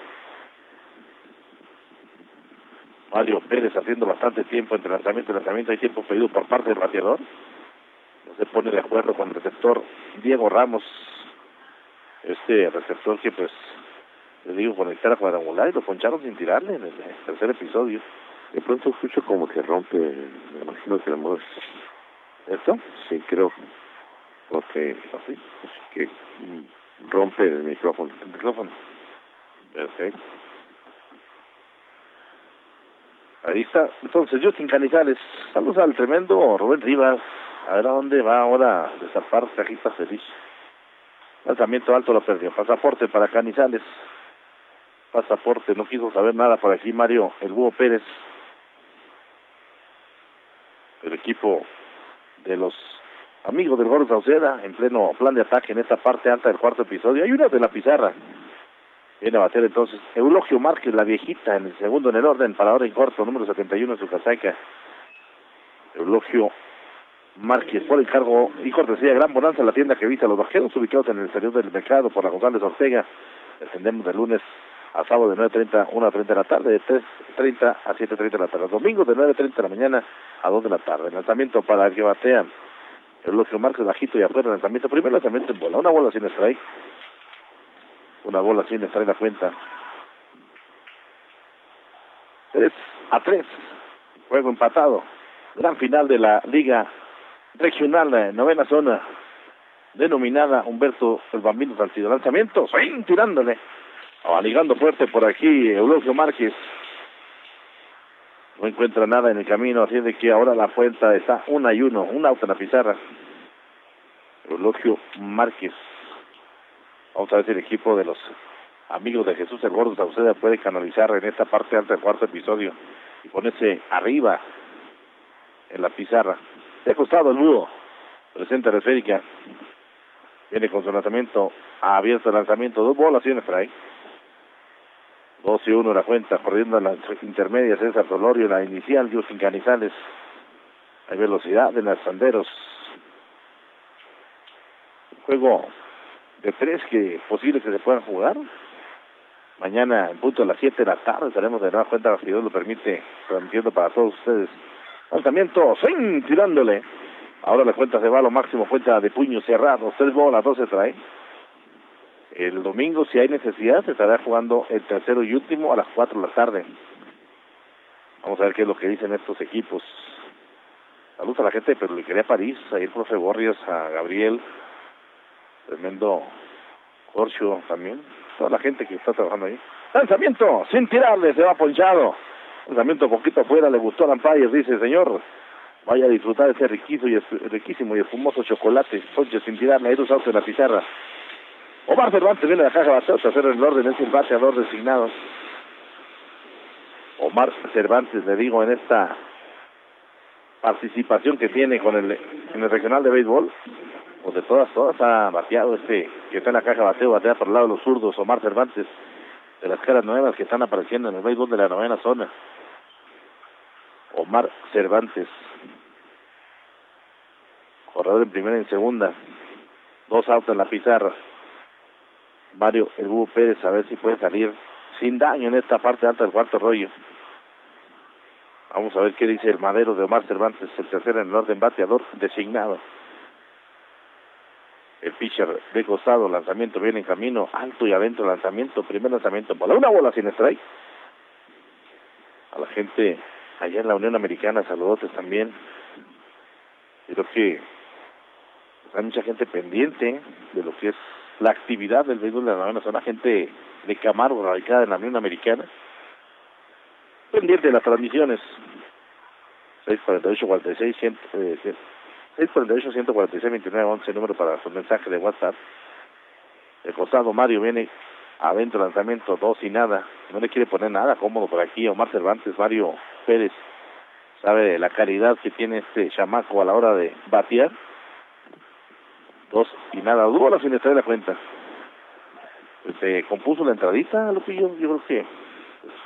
Mario Pérez haciendo bastante tiempo entre lanzamiento y lanzamiento. Hay tiempo pedido por parte del bateador. No se pone de acuerdo con el receptor Diego Ramos. Este receptor que pues, les digo, conectar a cuadrangular y lo poncharon sin tirarle en el tercer episodio. De pronto escucho como que rompe, me imagino que la moda. ¿Esto? Sí, creo. Porque así, que rompe el micrófono. El micrófono. Perfecto. Ahí está. Entonces, Justin Canizales. Saludos al tremendo Rubén Rivas. A ver a dónde va ahora a destapar cajita feliz. Lanzamiento alto lo perdió. Pasaporte para Canizales. Pasaporte. No quiso saber nada por aquí Mario el Búho Pérez. El equipo de los amigos del Gordo Sauceda en pleno plan de ataque en esta parte alta del cuarto episodio. Hay una de la pizarra. Viene a bater entonces Eulogio Márquez, la viejita, en el segundo en el orden, para ahora en corto, número setenta y uno en su casaca. Eulogio Márquez por encargo y cortesía de Gran Bonanza, la tienda que viste a los vaqueros, ubicados en el exterior del mercado por la González Ortega. Atendemos de lunes a sábado de nueve treinta a una treinta de la tarde, de tres treinta a siete treinta de la tarde. Domingo de nueve treinta de la mañana a dos de la tarde. Lanzamiento para el que batea Eulogio Márquez, bajito y afuera. Lanzamiento, primer lanzamiento en bola, una bola sin strike. Una bola sin strike la cuenta. tres a tres. Juego empatado. Gran final de la Liga Regional, eh, novena zona, denominada Humberto el Bambino Salcido. Lanzamiento, swing, tirándole. Aligando fuerte por aquí Eulogio Márquez. No encuentra nada en el camino, así de que ahora la cuenta está una y uno, un auto en la pizarra. Eulogio Márquez. Vamos a ver si el equipo de los amigos de Jesús el Gordo Sauceda puede canalizar en esta parte alta del cuarto episodio y ponerse arriba en la pizarra. De costado el Búho, presenta la esférica, viene con su lanzamiento abierto, el lanzamiento, dos bolas y un strike. Dos y uno la cuenta, corriendo en las intermedias César Tolorio, en la inicial Justin Canizales. Hay velocidad en los sanderos. Juego de tres que posible que se puedan jugar. Mañana en punto a las siete de la tarde estaremos de nueva cuenta, si Dios lo permite, transmitiendo para todos ustedes. Lanzamiento, swing, tirándole. Ahora la cuenta se va a lo máximo, cuenta de puño cerrado, tres bolas, dos se trae. El domingo, si hay necesidad, se estará jugando el tercero y último a las cuatro de la tarde. Vamos a ver qué es lo que dicen estos equipos. Saludos a la gente de Peluquería París, ahí el profe Borrias, a Gabriel, tremendo Corcho también, toda la gente que está trabajando ahí. Lanzamiento, sin tirarle, se va ponchado. Lanzamiento poquito afuera, le gustó al umpire, dice, señor, vaya a disfrutar ese riquísimo y, riquísimo y espumoso chocolate. Ponche sin tirarle, hay dos autos en la pizarra. Omar Cervantes viene de la caja bateo, tercero en el orden, es el bateador designado. Omar Cervantes, le digo, en esta participación que tiene con el en el regional de béisbol, pues de todas, todas ha bateado este, que está en la caja bateo, batea por el lado de los zurdos, Omar Cervantes, de las caras nuevas que están apareciendo en el béisbol de la novena zona. Omar Cervantes, corredor en primera y en segunda, dos autos en la pizarra. Mario el Búho Pérez, a ver si puede salir sin daño en esta parte alta del cuarto rollo. Vamos a ver qué dice el madero de Omar Cervantes, el tercero en el orden, bateador designado. El pitcher de costado, lanzamiento viene en camino, alto y adentro, lanzamiento, primer lanzamiento, bola, una bola sin strike. A la gente allá en la Unión Americana, saludotes también. Creo que hay mucha gente pendiente de lo que es la actividad del béisbol de la novena zona, gente de Camargo radicada en la Unión Americana, pendiente de las transmisiones. seis cuarenta y ocho, cuarenta y seis, cien, eh, seis cuarenta y ocho, ciento cuarenta y seis, veintinueve, once, número para su mensaje de WhatsApp. El costado Mario viene adentro, lanzamiento, dos y nada. No le quiere poner nada, cómodo por aquí. Omar Cervantes, Mario Pérez, sabe de la calidad que tiene este chamaco a la hora de batear. Dos y nada, dudo la sinestra de la cuenta. Pues se compuso la entradita, Lupillo, yo creo que